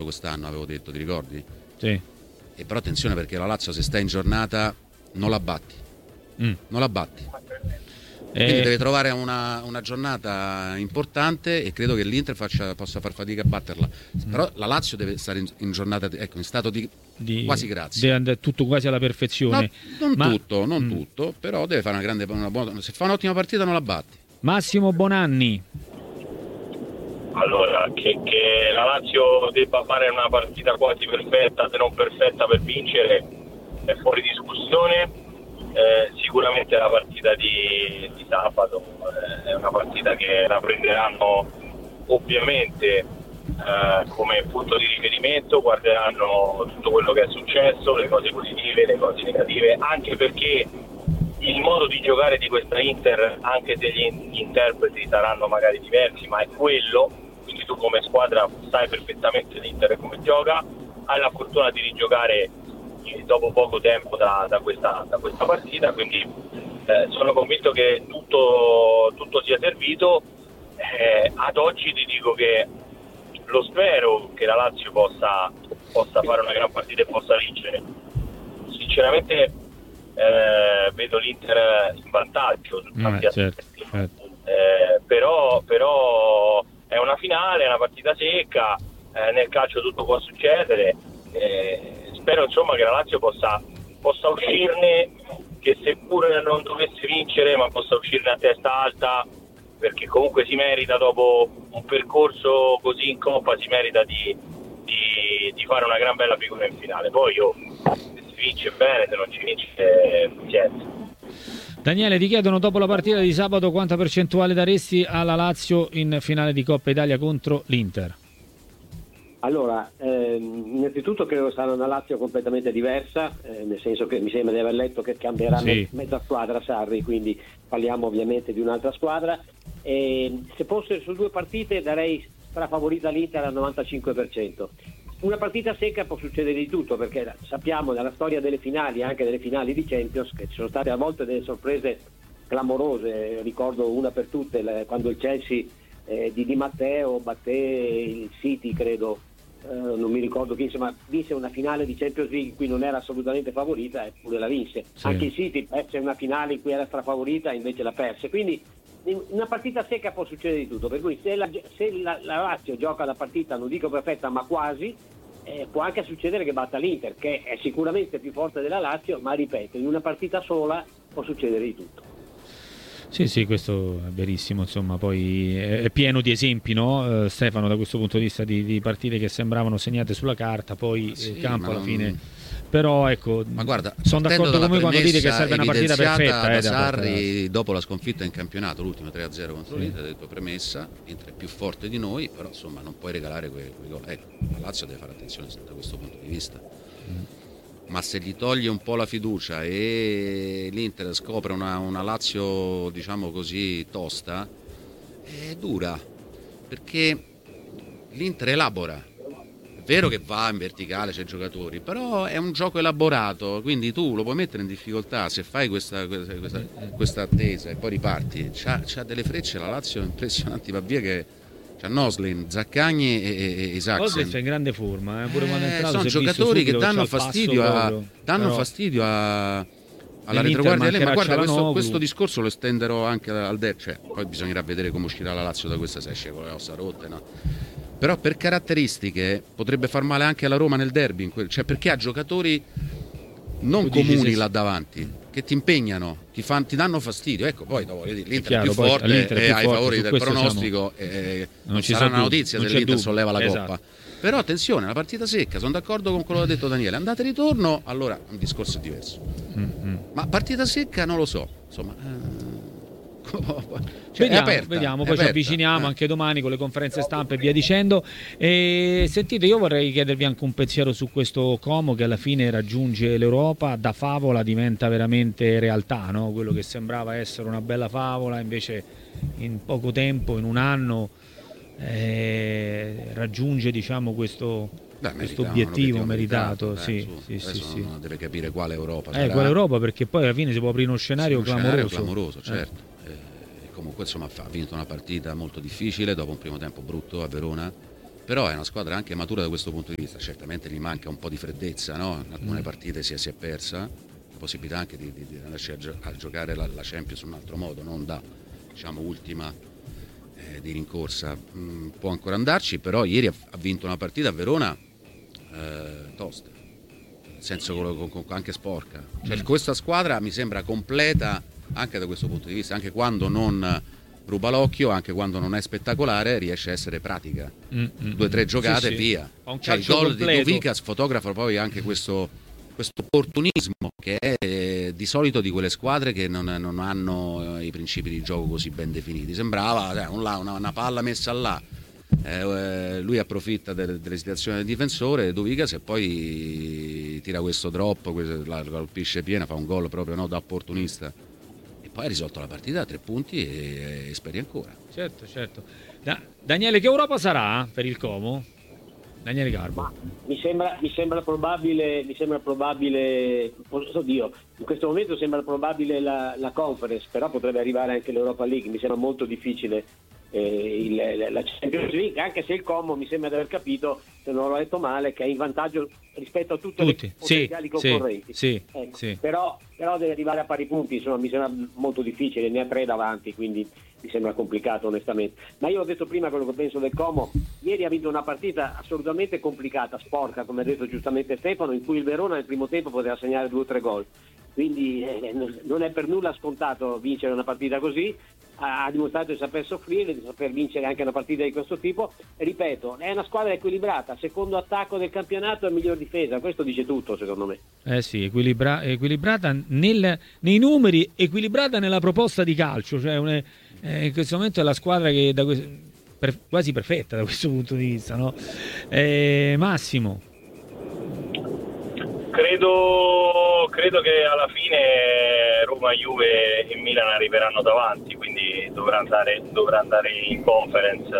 quest'anno, avevo detto, ti ricordi? Sì. E però attenzione, perché la Lazio, se sta in giornata, non la batti. Non la batti. Quindi deve trovare una giornata importante, e credo che l'Inter possa far fatica a batterla. Però la Lazio deve stare in giornata, ecco, in stato di quasi grazia. Deve andare tutto quasi alla perfezione. No, non tutto, però deve fare una buona. Se fa un'ottima partita non la batti. Massimo Bonanni. Allora, che la Lazio debba fare una partita quasi perfetta, se non perfetta, per vincere è fuori discussione. Sicuramente la partita di sabato è una partita che la prenderanno ovviamente come punto di riferimento, guarderanno tutto quello che è successo, le cose positive, le cose negative, anche perché il modo di giocare di questa Inter, anche se gli interpreti saranno magari diversi, ma è quello, quindi tu come squadra sai perfettamente l'Inter come gioca, hai la fortuna di rigiocare dopo poco tempo da questa partita, quindi sono convinto che tutto sia servito. Ad oggi ti dico che lo spero che la Lazio possa fare una gran partita e possa vincere. Sinceramente vedo l'Inter in vantaggio su tanti aspetti. Certo. Però è una finale, è una partita secca, nel calcio tutto può succedere. Spero insomma che la Lazio possa uscirne, che seppure non dovesse vincere, ma possa uscirne a testa alta, perché comunque si merita, dopo un percorso così in Coppa, si merita di fare una gran bella figura in finale. Poi se si vince bene, se non ci vince pazienza. Daniele, ti chiedono dopo la partita di sabato quanta percentuale daresti alla Lazio in finale di Coppa Italia contro l'Inter? Allora, innanzitutto credo sarà una Lazio completamente diversa, nel senso che mi sembra di aver letto che cambierà mezza squadra Sarri, quindi parliamo ovviamente di un'altra squadra. Se fosse su due partite darei strafavorita l'Inter al 95%. Una partita secca può succedere di tutto, perché sappiamo dalla storia delle finali, anche delle finali di Champions, che ci sono state a volte delle sorprese clamorose. Ricordo una per tutte, quando il Chelsea di Di Matteo batté il City, credo, non mi ricordo chi, insomma vinse una finale di Champions League in cui non era assolutamente favorita, eppure la vinse. Anche il City perse una finale in cui era strafavorita e invece la perse. Quindi in una partita secca può succedere di tutto, per cui se la Lazio gioca la partita, non dico perfetta ma quasi, può anche succedere che batta l'Inter, che è sicuramente più forte della Lazio, ma ripeto, in una partita sola può succedere di tutto. Sì, questo è verissimo, insomma, poi è pieno di esempi, no? Stefano, da questo punto di vista, di partite che sembravano segnate sulla carta, poi il campo alla fine. Però ecco, ma guarda, sono d'accordo con voi quando dite che serve una partita perfetta. Da Sarri, dopo la sconfitta in campionato, l'ultima 3-0 contro l'Inter, ha detto premessa, Inter è più forte di noi, però insomma non puoi regalare quei gol. Ecco, la Lazio deve fare attenzione da questo punto di vista. Ma se gli toglie un po' la fiducia e l'Inter scopre una Lazio, diciamo così, tosta, è dura, perché l'Inter elabora. È vero che va in verticale, c'è giocatori, però è un gioco elaborato, quindi tu lo puoi mettere in difficoltà se fai questa attesa e poi riparti. C'ha delle frecce la Lazio impressionanti, va via che c'ha Noslin, Zaccagni e Isaacsen. Noslin è in grande forma, pure quando è entrato. Sono giocatori che danno fastidio alla retroguardia, ma guarda, questo discorso lo estenderò anche al derby, cioè, poi bisognerà vedere come uscirà la Lazio da questa, se esce con le ossa rotte, no? Però per caratteristiche potrebbe far male anche alla Roma nel derby, cioè perché ha giocatori non comuni là davanti, che ti impegnano, ti danno fastidio. Ecco, poi dopo l'Inter è più forte e ai favori del pronostico, non ci sarà una notizia se l'Inter solleva la Coppa. Però attenzione, la partita secca, sono d'accordo con quello che ha detto Daniele, andata e ritorno, allora un discorso è diverso. Ma partita secca non lo so, insomma. Vediamo, poi ci avviciniamo anche domani con le conferenze stampa e via dicendo. Sentite, io vorrei chiedervi anche un pensiero su questo Como che alla fine raggiunge l'Europa, da favola diventa veramente realtà, no? Quello che sembrava essere una bella favola invece in poco tempo, in un anno, raggiunge, diciamo, questo obiettivo meritato. Sì. Deve capire quale Europa quale Europa, perché poi alla fine si può aprire uno scenario clamoroso, certo. Comunque insomma ha vinto una partita molto difficile dopo un primo tempo brutto a Verona, però è una squadra anche matura da questo punto di vista. Certamente gli manca un po' di freddezza, no? In alcune partite si è persa la possibilità anche di andarci a giocare la Champions in un altro modo, non da, diciamo, ultima di rincorsa. Può ancora andarci, però ieri ha vinto una partita a Verona tosta, nel senso anche sporca. Cioè, questa squadra mi sembra completa anche da questo punto di vista, anche quando non ruba l'occhio, anche quando non è spettacolare riesce a essere pratica. 2 o 3 giocate e via. Cioè, il gol di Dovicas fotografa poi anche questo opportunismo che è di solito di quelle squadre che non hanno i principi di gioco così ben definiti. Sembrava una palla messa là, lui approfitta dell'esitazione del difensore Dovicas e poi tira questo drop, la colpisce piena, fa un gol proprio da opportunista. Poi ha risolto la partita a 3 punti e speri ancora. Certo. Daniele, che Europa sarà per il Como? Daniele Garbo. Mi sembra probabile, oddio, in questo momento sembra probabile la Conference, però potrebbe arrivare anche l'Europa League. Mi sembra molto difficile la Champions League, anche se il Como mi sembra di aver capito, se non l'ho letto male, che è in vantaggio rispetto a tutte le potenziali concorrenti. Ecco. Però deve arrivare a pari punti, insomma, mi sembra molto difficile, ne ha 3 davanti, quindi mi sembra complicato onestamente. Ma io ho detto prima quello che penso del Como. Ieri ha vinto una partita assolutamente complicata, sporca, come ha detto giustamente Stefano, in cui il Verona nel primo tempo poteva segnare 2 o 3 gol, quindi non è per nulla scontato vincere una partita così. Ha dimostrato di saper soffrire, di saper vincere anche una partita di questo tipo. E ripeto, è una squadra equilibrata, secondo attacco del campionato e miglior difesa, questo dice tutto secondo me. Sì, equilibrata nei numeri, equilibrata nella proposta di calcio, cioè in questo momento è la squadra che quasi perfetta da questo punto di vista, no? Massimo. Credo che alla fine Roma, Juve e Milan arriveranno davanti, quindi dovrà andare in Conference.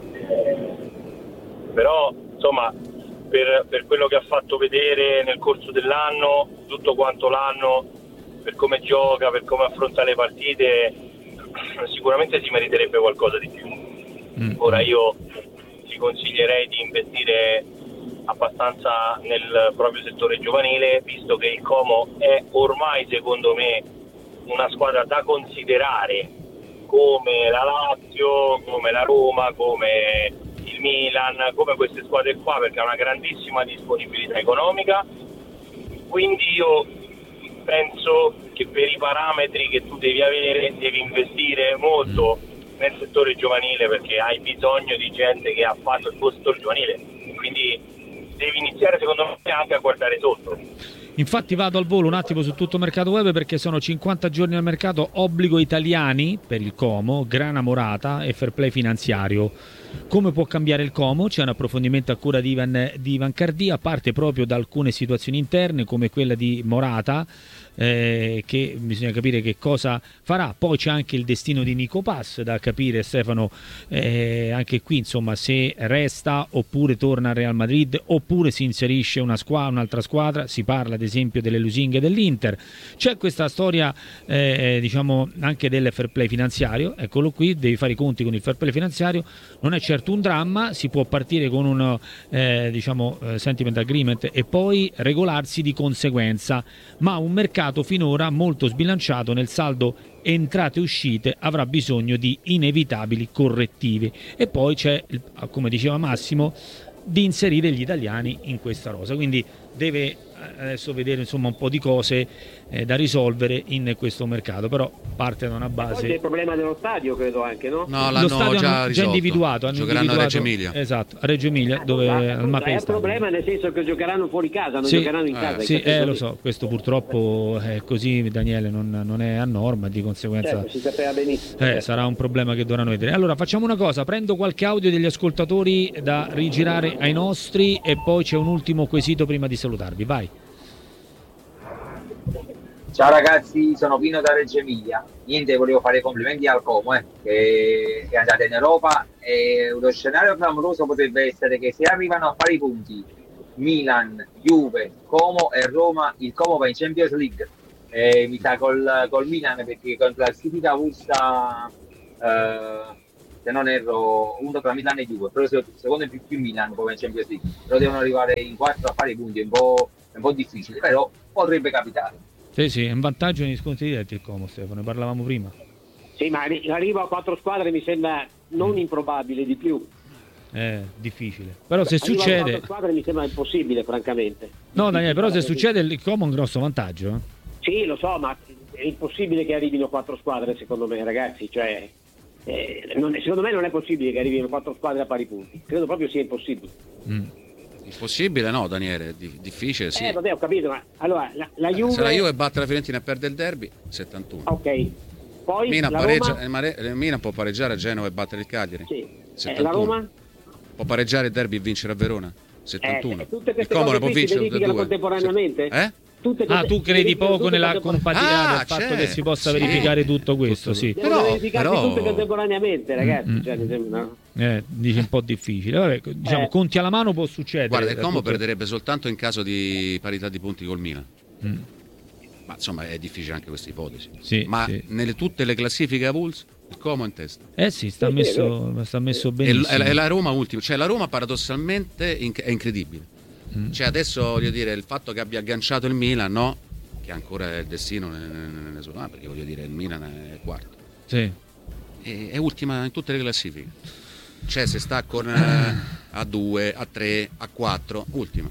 Però insomma, per quello che ha fatto vedere nel corso dell'anno, tutto quanto l'anno, per come gioca, per come affronta le partite, sicuramente si meriterebbe qualcosa di più. Ora io ti consiglierei di investire abbastanza nel proprio settore giovanile, visto che il Como è ormai, secondo me, una squadra da considerare come la Lazio, come la Roma, come il Milan, come queste squadre qua, perché ha una grandissima disponibilità economica. Quindi io penso che per i parametri che tu devi avere devi investire molto nel settore giovanile, perché hai bisogno di gente che ha fatto il tuo settore giovanile, quindi devi iniziare secondo me anche a guardare sotto. Infatti vado al volo un attimo su tutto mercato web, perché sono 50 giorni al mercato, obbligo italiani per il Como, grana morata e fair play finanziario. Come può cambiare il Como? C'è un approfondimento a cura di Ivan Cardia, parte proprio da alcune situazioni interne come quella di Morata, che bisogna capire che cosa farà. Poi c'è anche il destino di Nico Pass da capire, Stefano, anche qui insomma, se resta oppure torna al Real Madrid oppure si inserisce un'altra squadra. Si parla ad esempio delle lusinghe dell'Inter. C'è questa storia diciamo anche del fair play finanziario, eccolo qui, devi fare i conti con il fair play finanziario. Non è certo un dramma, si può partire con un sentiment agreement e poi regolarsi di conseguenza, ma un mercato finora molto sbilanciato nel saldo entrate e uscite avrà bisogno di inevitabili correttivi. E poi c'è, come diceva Massimo, di inserire gli italiani in questa rosa, quindi deve adesso vedere insomma un po' di cose da risolvere in questo mercato, però parte da una base. Poi c'è il problema dello stadio, credo anche, no? No, l'hanno già individuato. Giocheranno a Reggio Emilia. Esatto, a Reggio Emilia, dove al Mapei è un problema nel senso che giocheranno fuori casa, non giocheranno in casa. Sì, lo so, questo purtroppo è così, Daniele, non è a norma, di conseguenza certo, si sapeva benissimo. Sarà un problema che dovranno vedere. Allora facciamo una cosa, prendo qualche audio degli ascoltatori da rigirare ai nostri e poi c'è un ultimo quesito prima di salutarvi, vai. Ciao ragazzi, sono Pino da Reggio Emilia. Niente, volevo fare i complimenti al Como che è andata in Europa, e lo scenario clamoroso potrebbe essere che se arrivano a fare i punti Milan, Juve, Como e Roma, il Como va in Champions League, mi sa col Milan, perché con la classifica vusta se non erro, uno tra Milan e Juve, però secondo me più Milan come in Champions League, però devono arrivare in 4 a fare i punti, è un po' difficile, però potrebbe capitare. Sì, è un vantaggio negli scontri diretti il Como, Stefano, ne parlavamo prima. Sì, ma l'arrivo a 4 squadre mi sembra non improbabile, di più. Difficile. Però se Arrivo a succede... 4 squadre mi sembra impossibile, francamente. No, Daniele, però se succede il Como è un grosso vantaggio. Sì, lo so, ma è impossibile che arrivino 4 squadre, secondo me, ragazzi. Cioè, secondo me non è possibile che arrivino 4 squadre a pari punti. Credo proprio sia impossibile. Impossibile no, Daniele, difficile sì. Vabbè, ho capito, ma allora la Juve... Se la Juve batte la Fiorentina e perde il derby, 71. Ok. Poi Milan, la Roma... Milan può pareggiare a Genova e battere il Cagliari. Sì. 71. La Roma? Può pareggiare il derby e vincere a Verona. 71. Tutte queste il Como cose può qui si vincere verificano 2. contemporaneamente? Tu credi poco nella compatibilità del fatto che si possa verificare tutto questo, sì. Devono verificarsi tutte contemporaneamente, ragazzi. Cioè, mi sembra, no? Dice un po' difficile. Vabbè, diciamo, conti alla mano può succedere. Guarda, il Como perderebbe soltanto in caso di parità di punti col Milan. Ma insomma è difficile anche questa ipotesi. Sì, ma nelle tutte le classifiche a Bulls il Como è in testa. Sì, sta messo benissimo. E la Roma ultima, cioè la Roma paradossalmente è incredibile. Cioè adesso voglio dire il fatto che abbia agganciato il Milan, no? Che ancora è il destino nelle sue mani, perché voglio dire il Milan è quarto. Sì. È ultima in tutte le classifiche. Cioè se sta con A2, A3, A4, ultima.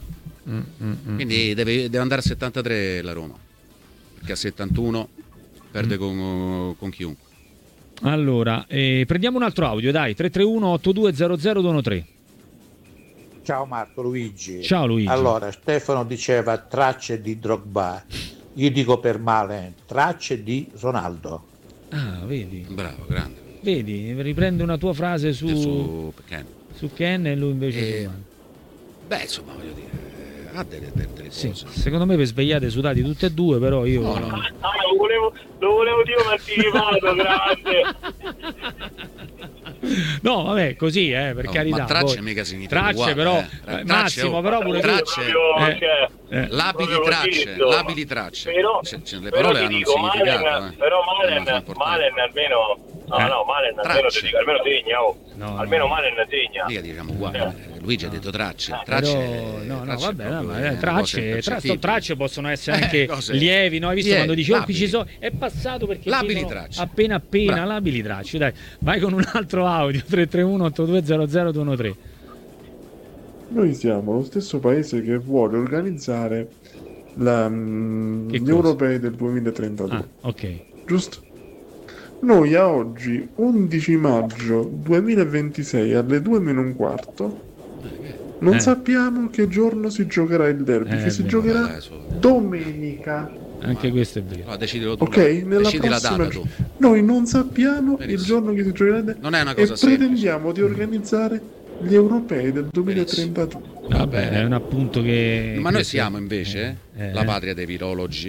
Quindi deve andare a 73 la Roma. Perché a 71 perde con chiunque. Allora, prendiamo un altro audio, dai, 331-8200-213. Ciao Marco, Luigi. Ciao Luigi. Allora, Stefano diceva tracce di Drogba, io dico per male, tracce di Ronaldo. Ah, vedi. Bravo, grande. Vedi, riprende una tua frase su Ken e lui invece... Beh, insomma, voglio dire... ha delle cose. Secondo me per svegliate sudati tutte e due, però io lo volevo dire anticipato, grande. No, vabbè, così, per carità. Ma tracce mica significa tracce, uguale, però Massimo, però pure tracce, labili tracce. Però, le parole hanno un significato. Però Malen almeno Malen almeno segna, almeno Malen segna. Mica diciamo uguale. Luigi ha detto tracce. Tracce possono essere anche lievi, no? Hai visto quando dici qui ci sono, è passato perché labili tracce. Appena labili tracce. Dai, vai con un altro audio 331-8200-213. Noi siamo lo stesso paese che vuole organizzare gli europei del 2032. Ok. Giusto? Noi a oggi, 11 maggio 2026 alle 2:15, non sappiamo che giorno si giocherà il derby, che si giocherà domenica. Anche questo è vero. No, decidilo tu. Ok, nella decidi prossima... la data tu. Noi non sappiamo il giorno che si giocherà il derby. Non è una cosa e pretendiamo di organizzare gli europei del 2032. Va bene, è un appunto che... Ma noi siamo invece la patria dei virologi,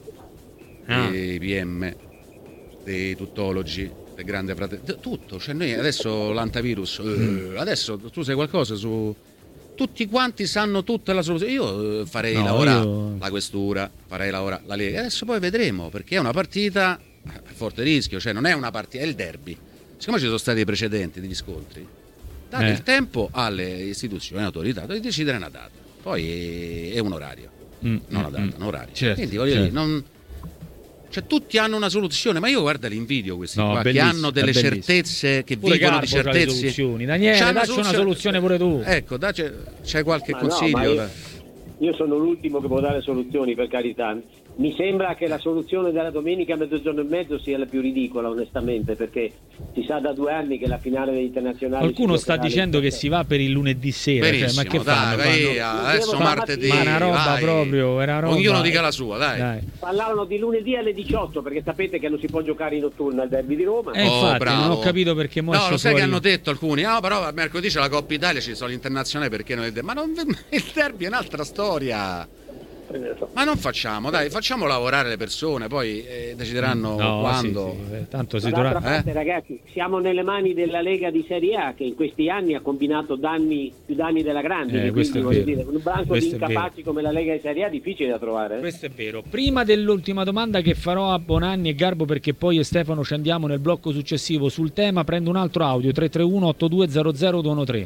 dei PM, dei tuttologi, del grande fratello, tutto. Cioè noi adesso l'antivirus, adesso tu sai qualcosa su... Tutti quanti sanno tutta la soluzione. Io farei lavorare la questura, farei lavorare la Lega. Adesso poi vedremo, perché è una partita a forte rischio, cioè non è una partita, è il derby. Siccome ci sono stati i precedenti degli scontri, date il tempo alle istituzioni, autorità di decidere una data. Poi è un orario, non una data, un orario. Certo, quindi voglio dire, cioè tutti hanno una soluzione, ma io guarda l'invidio questi qua che hanno delle certezze, che pure vivono di certezze. Daniele, dacci una soluzione pure tu. Ecco, c'è qualche consiglio? Io sono l'ultimo che può dare soluzioni, per carità. Mi sembra che la soluzione della domenica a mezzogiorno e mezzo sia la più ridicola, onestamente, perché si sa da 2 anni che la finale degli internazionali... Qualcuno sta dicendo che si va per il lunedì sera. Benissimo, cioè, ma che fanno? Adesso martedì. Ma una roba proprio, era roba. Ognuno dica la sua, dai. Parlavano di lunedì alle 18, perché sapete che non si può giocare in notturna al derby di Roma. Infatti, bravo. non ho capito perché lo sai che hanno detto alcuni? Però mercoledì c'è la Coppa Italia, ci sono gli internazionali, perché non il derby? Ma il derby è un'altra storia. Ma non facciamo lavorare le persone, poi decideranno quando. Sì. Tanto si D'altra parte, ragazzi, siamo nelle mani della Lega di Serie A, che in questi anni ha combinato più danni della grande, quindi voglio dire, un branco di incapaci come la Lega di Serie A è difficile da trovare. Questo è vero. Prima dell'ultima domanda che farò a Bonanni e Garbo, perché poi io e Stefano ci andiamo nel blocco successivo sul tema, prendo un altro audio 331 8200 213.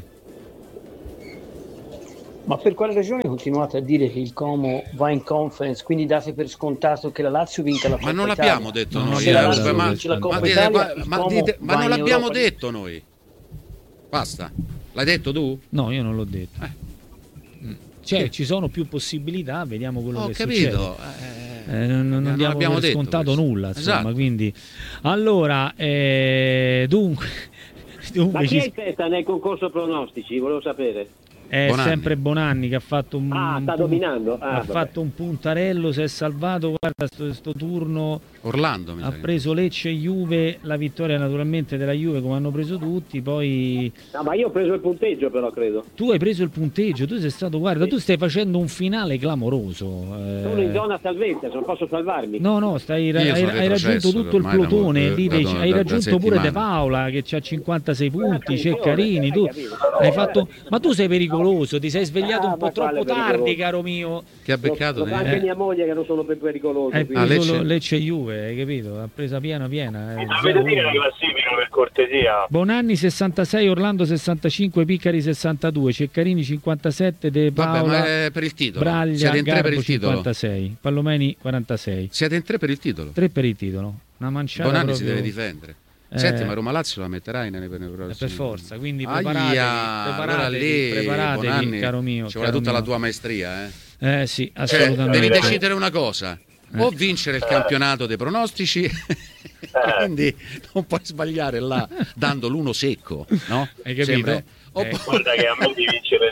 Ma per quale ragione continuate a dire che il Como va in conference, quindi date per scontato che la Lazio vinca la Coppa Ma non Italia? l'abbiamo detto noi, Se la Lazio vince la Coppa Italia, ma non l'abbiamo detto noi. Basta. L'hai detto tu? No, io non l'ho detto. Cioè, ci sono più possibilità, vediamo quello che capito. succede. Non abbiamo per scontato questo. nulla, insomma, Esatto. quindi allora dunque Ma chi è in testa nel concorso pronostici? Volevo sapere. È Bonanni. Sempre Bonanni che ha fatto sta dominando. fatto un puntarello, si è salvato, guarda sto turno, Orlando mi ha sa che- preso Lecce e Juve, la vittoria naturalmente della Juve come hanno preso tutti, poi No, ma io ho preso il punteggio, però credo. tu hai preso il punteggio, tu sei stato, guarda, tu stai facendo un finale clamoroso. Sono in zona salvezza, non posso salvarmi. No, Io sono hai raggiunto retrocesso tutto il ormai da plotone, molto, lì da hai raggiunto pure De settimane. Paola che ha 56 punti, attenzione, Ceccarini, tu hai capito. hai fatto, ma tu sei pericoloso, ti sei svegliato un po' ma quale troppo tardi, pericoloso? caro mio. Che ha beccato Lo fa anche mia moglie che non sono più pericoloso. Hai quindi- preso Lecce? Lecce e Juve, hai capito? Ha presa piena. Dovete dire la classifica per cortesia. Bonanni 66, Orlando 65, Piccari 62, Ceccarini 57, De Vabbè, Paola, ma è per il titolo. Braglia, Siete in tre per Garbo il titolo. 56, Pallomeni 46. Siete in tre per il titolo. 3 per il titolo. Una manciata Bonanni proprio. si deve difendere. Senti, ma Roma Lazio la metterai nei prossimi. Per forza, quindi Allora lì, preparatevi, Bonanni, caro mio. ci vuole caro tutta mio. la tua maestria, eh? Sì, Cioè, assolutamente. devi decidere una cosa: o vincere il campionato dei pronostici, quindi non puoi sbagliare là dando l'uno secco, no? Hai capito? Sembra- Guarda che a me di vincere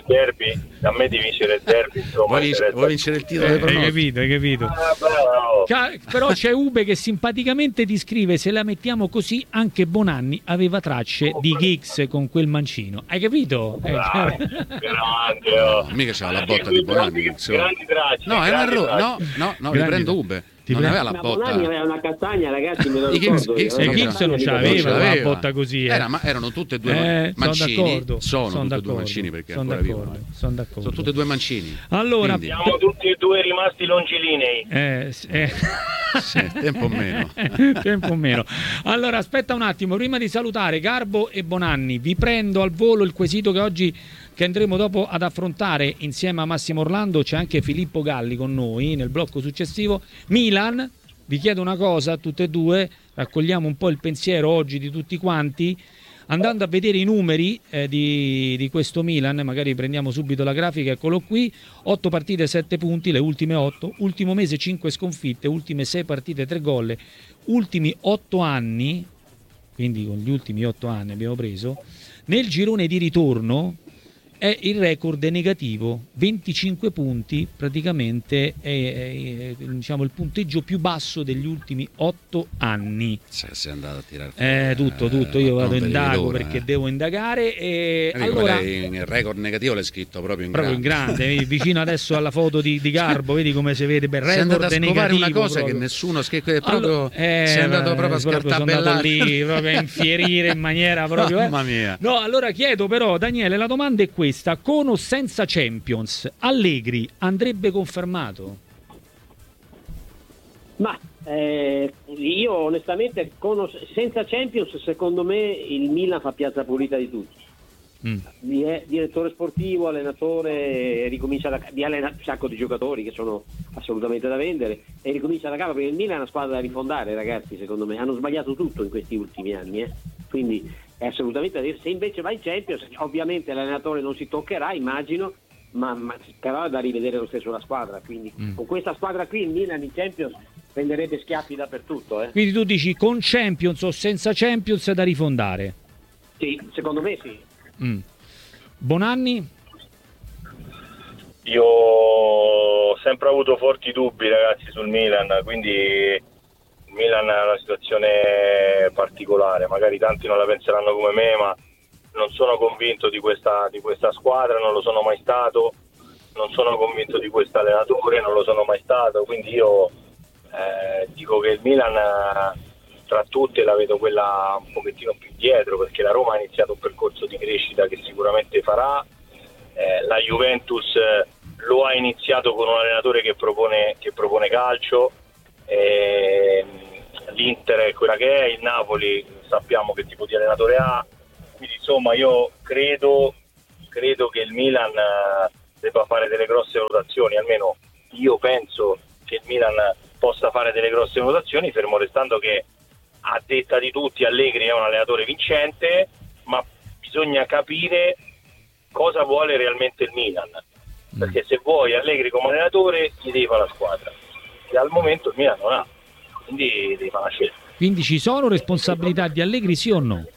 il derby, insomma, vuoi vincere il titolo dei pronostici? Hai capito. Però c'è Ube che simpaticamente ti scrive: se la mettiamo così, anche Bonanni aveva tracce di Giggs con quel mancino. Hai capito? grande, Mica c'era la botta di Bonanni. grandi tracce. No, è un errore. grandi No, riprendo Ube. Non aveva la Ma botta. Bonanni aveva una castagna, ragazzi, me lo I Giggs- ricordo. Giggs- Aveva una Giggs castagna non di c'aveva Bonanni. la botta così. Erano tutte e due mancini. d'accordo, Sono tutte e due d'accordo, mancini perché sono ancora vivono. d'accordo, sono d'accordo. Sono tutte e due mancini. Allora, Quindi, Siamo tutti e due rimasti longilinei. sì, tempo meno. Tempo meno. Allora, aspetta un attimo, prima di salutare Garbo e Bonanni, vi prendo al volo il quesito che andremo dopo ad affrontare insieme a Massimo Orlando. C'è anche Filippo Galli con noi nel blocco successivo. Milan, vi chiedo una cosa a tutte e due, raccogliamo un po' il pensiero oggi di tutti quanti, andando a vedere i numeri di questo Milan. Magari prendiamo subito la grafica, eccolo qui: 8 partite 7 punti, le ultime 8, ultimo mese 5 sconfitte, ultime 6 partite 3 gol, ultimi 8 anni, quindi con gli ultimi 8 anni abbiamo preso, nel girone di ritorno il record è negativo, 25 punti, praticamente è diciamo il punteggio più basso degli ultimi 8 anni. Sei andato a tirare Tutto, io vado non indago vedi l'ora, perché devo indagare e allora allora il record negativo l'hai scritto proprio in proprio grande. in grande, vicino adesso alla foto di Garbo, vedi come si vede bel Sei andato a record scovare negativo. una cosa proprio. che nessuno proprio sei Allora, andato proprio a sono andato scartabellare lì proprio a infierire in maniera proprio mamma mia. No, allora chiedo però, Daniele, la domanda è questa: con o senza Champions, Allegri andrebbe confermato? Ma io onestamente senza Champions, secondo me il Milan fa piazza pulita di tutti. Direttore sportivo, allenatore, ricomincia di allenare un sacco di giocatori che sono assolutamente da vendere e ricomincia da capo, perché il Milan è una squadra da rifondare, ragazzi. Secondo me hanno sbagliato tutto in questi ultimi anni, quindi è assolutamente da dire. Se invece va in Champions, ovviamente l'allenatore non si toccherà, immagino, ma però è da rivedere lo stesso la squadra, quindi con questa squadra qui il Milan in Champions prenderebbe schiaffi dappertutto. Quindi tu dici con Champions o senza Champions è da rifondare? Sì, secondo me sì. Bonanni? Io ho sempre avuto forti dubbi, ragazzi, sul Milan, quindi il Milan è una situazione particolare, magari tanti non la penseranno come me, ma non sono convinto di questa squadra, non lo sono mai stato, non sono convinto di questo allenatore, non lo sono mai stato, quindi io dico che il Milan tra tutte la vedo quella un pochettino più dietro, perché la Roma ha iniziato un percorso di crescita che sicuramente farà, la Juventus lo ha iniziato con un allenatore che propone calcio, l'Inter è quella che è, il Napoli sappiamo che tipo di allenatore ha, quindi insomma io credo che il Milan debba fare delle grosse rotazioni, almeno io penso che il Milan possa fare delle grosse rotazioni, fermo restando che a detta di tutti Allegri è un allenatore vincente, ma bisogna capire cosa vuole realmente il Milan, perché se vuoi Allegri come allenatore gli devi fare la squadra, che al momento il Milan non ha, quindi devi fare una scelta. Quindi ci sono responsabilità di Allegri, sì o no?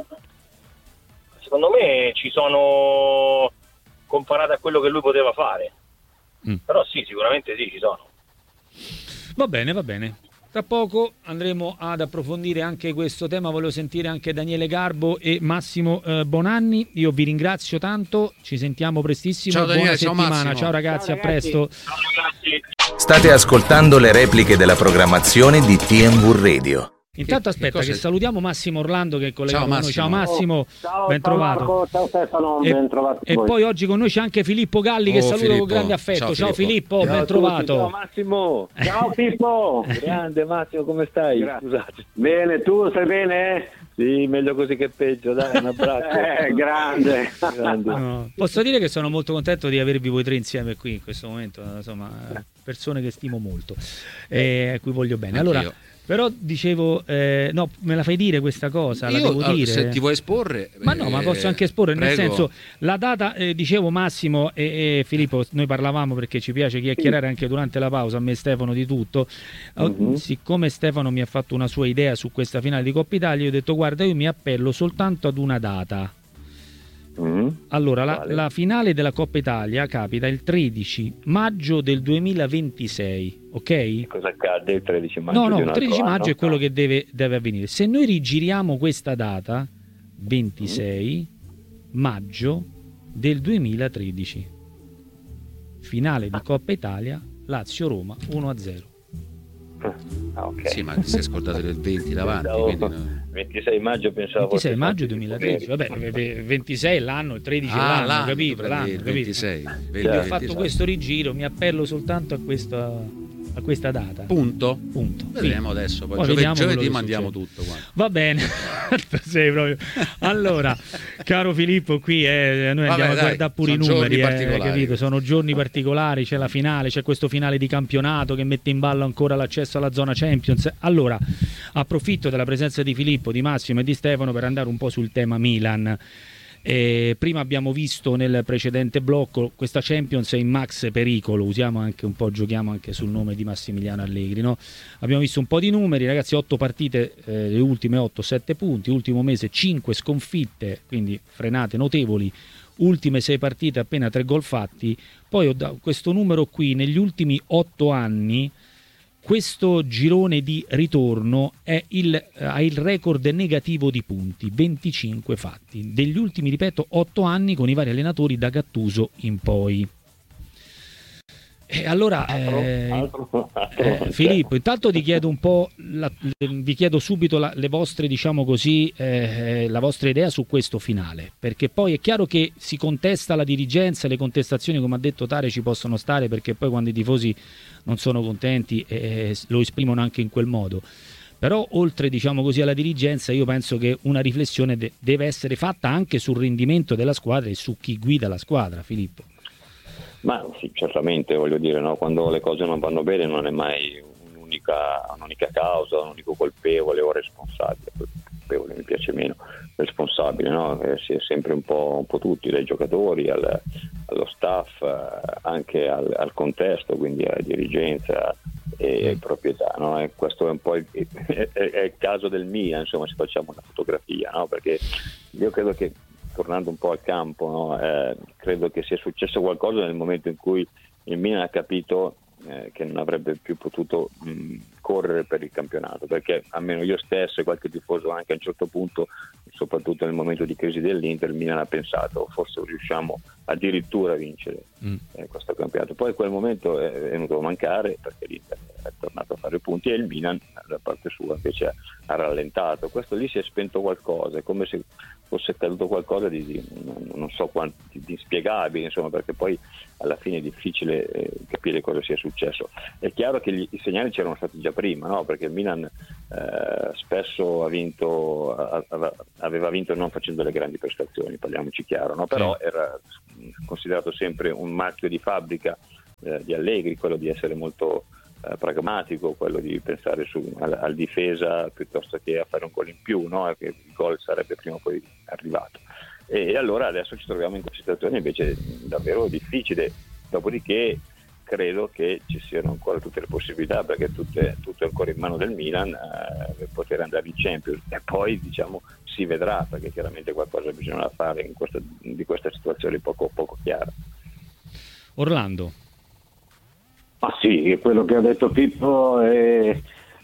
Secondo me ci sono, comparate a quello che lui poteva fare, però sì, sicuramente sì, ci sono. Va bene. Tra poco andremo ad approfondire anche questo tema, volevo sentire anche Daniele Garbo e Massimo Bonanni. Io vi ringrazio tanto, ci sentiamo prestissimo. Ciao Daniele, buona settimana, Massimo. ciao ragazzi, a presto. Ciao ragazzi. State ascoltando le repliche della programmazione di TMV Radio. Intanto aspetta che salutiamo Massimo Orlando che è collegato con noi. Ciao Massimo, Ciao, ben trovato. Marco, ciao Stefano, ben trovato. E poi oggi con noi c'è anche Filippo Galli che saluto Filippo. con grande affetto. Ciao Filippo, ben trovato. Ciao Massimo. Ciao Pippo. Grande Massimo, come stai? Scusate. Bene, tu stai bene? Sì, meglio così che peggio, dai, un abbraccio. Grande. No, posso dire che sono molto contento di avervi voi tre insieme qui in questo momento, insomma, persone che stimo molto e a cui voglio bene. Anch'io. Allora, però dicevo, no, me la fai dire questa cosa? La devo dire? Se ti vuoi esporre, ma no, ma posso anche esporre, nel prego. senso, la data, dicevo Massimo e Filippo, noi parlavamo perché ci piace chiacchierare anche durante la pausa, a me e Stefano di tutto. Siccome Stefano mi ha fatto una sua idea su questa finale di Coppa Italia, io ho detto guarda, io mi appello soltanto ad una data. Allora, la finale della Coppa Italia capita il 13 maggio del 2026, ok? Cosa accade il 13 maggio? No, il 13 maggio è quello che deve avvenire. Se noi rigiriamo questa data, 26 maggio del 2013, finale di Coppa Italia, Lazio-Roma 1-0. Okay. Sì, ma ti sei scordato del 20 davanti, quindi no. 26 maggio pensavo 26 maggio 2013, vabbè, 26 l'anno, il 13 l'anno, capito? L'anno, 26. Ho fatto questo rigiro, mi appello soltanto a questa data. Punto. Vedremo adesso, poi giovedì mandiamo tutto qua. Va bene. Sei proprio. Allora, caro Filippo, qui noi andiamo a guardare pure i numeri, capito? Sono giorni particolari, c'è la finale, c'è questo finale di campionato che mette in ballo ancora l'accesso alla zona Champions. Allora, approfitto della presenza di Filippo, di Massimo e di Stefano per andare un po' sul tema Milan. Prima abbiamo visto nel precedente blocco questa Champions è in max pericolo, usiamo anche un po', giochiamo anche sul nome di Massimiliano Allegri, no? Abbiamo visto un po' di numeri, ragazzi, 8 partite, le ultime 8, 7 punti, ultimo mese 5 sconfitte, quindi frenate notevoli, ultime 6 partite appena 3 gol fatti. Poi ho dato questo numero qui, negli ultimi 8 anni questo girone di ritorno ha il record negativo di punti, 25 fatti, degli ultimi, ripeto, 8 anni con i vari allenatori da Gattuso in poi. E allora, Filippo, intanto ti chiedo un po', vi chiedo subito le vostre, diciamo così, la vostra idea su questo finale, perché poi è chiaro che si contesta la dirigenza, le contestazioni, come ha detto Tare, ci possono stare, perché poi quando i tifosi non sono contenti lo esprimono anche in quel modo. Però oltre, diciamo così, alla dirigenza, io penso che una riflessione deve essere fatta anche sul rendimento della squadra e su chi guida la squadra, Filippo. Ma sì, certamente, voglio dire, no? Quando le cose non vanno bene non è mai un'unica causa, un unico colpevole o responsabile. Colpevole mi piace meno, responsabile, no? Si è sempre un po' tutti, dai giocatori allo staff, anche al contesto, quindi alla dirigenza e proprietà, no? E questo è un po' è il caso del Milan, insomma, se facciamo una fotografia, no? Perché io credo che, tornando un po' al campo, no? Credo che sia successo qualcosa nel momento in cui il Milan ha capito che non avrebbe più potuto correre per il campionato, perché almeno io stesso e qualche tifoso anche a un certo punto, soprattutto nel momento di crisi dell'Inter, Milan ha pensato forse riusciamo addirittura a vincere questo campionato. Poi quel momento è venuto a mancare perché l'Inter è tornato a fare punti e il Milan da parte sua invece ha rallentato. Questo lì si è spento qualcosa, è come se fosse accaduto qualcosa di non so quanto di inspiegabile, insomma, perché poi alla fine è difficile capire cosa sia successo. È chiaro che i segnali c'erano stati già prima, no? Perché il Milan spesso aveva vinto non facendo le grandi prestazioni, parliamoci chiaro, no? Però era considerato sempre un marchio di fabbrica di Allegri, quello di essere molto pragmatico, quello di pensare al difesa piuttosto che a fare un gol in più, no? Che il gol sarebbe prima o poi arrivato. E allora adesso ci troviamo in questa situazione invece davvero difficile, dopodiché credo che ci siano ancora tutte le possibilità, perché tutto è ancora in mano del Milan per poter andare in Champions, e poi diciamo si vedrà, perché chiaramente qualcosa bisogna fare di questa situazione poco chiara. Orlando. Ma sì, quello che ha detto Pippo è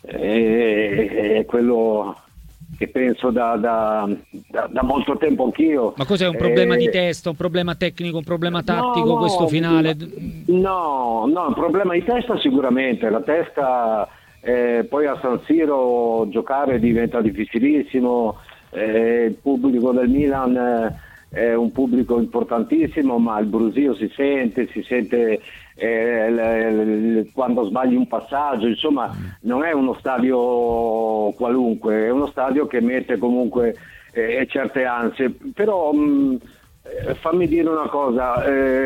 quello che penso da molto tempo anch'io. Ma cos'è, un problema di testa, un problema tecnico, un problema tattico, questo finale? No, un problema di testa sicuramente, la testa poi a San Siro giocare diventa difficilissimo, il pubblico del Milan è un pubblico importantissimo, ma il brusio si sente quando sbagli un passaggio, insomma non è uno stadio qualunque, è uno stadio che mette comunque certe ansie, però fammi dire una cosa,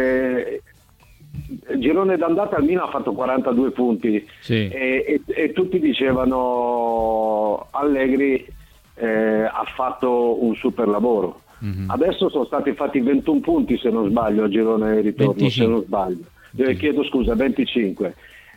girone d'andata al Milan ha fatto 42 punti, sì. e tutti dicevano Allegri ha fatto un super lavoro. Adesso sono stati fatti 21 punti se non sbaglio a girone di ritorno, 25. Se non sbaglio, chiedo scusa, 25,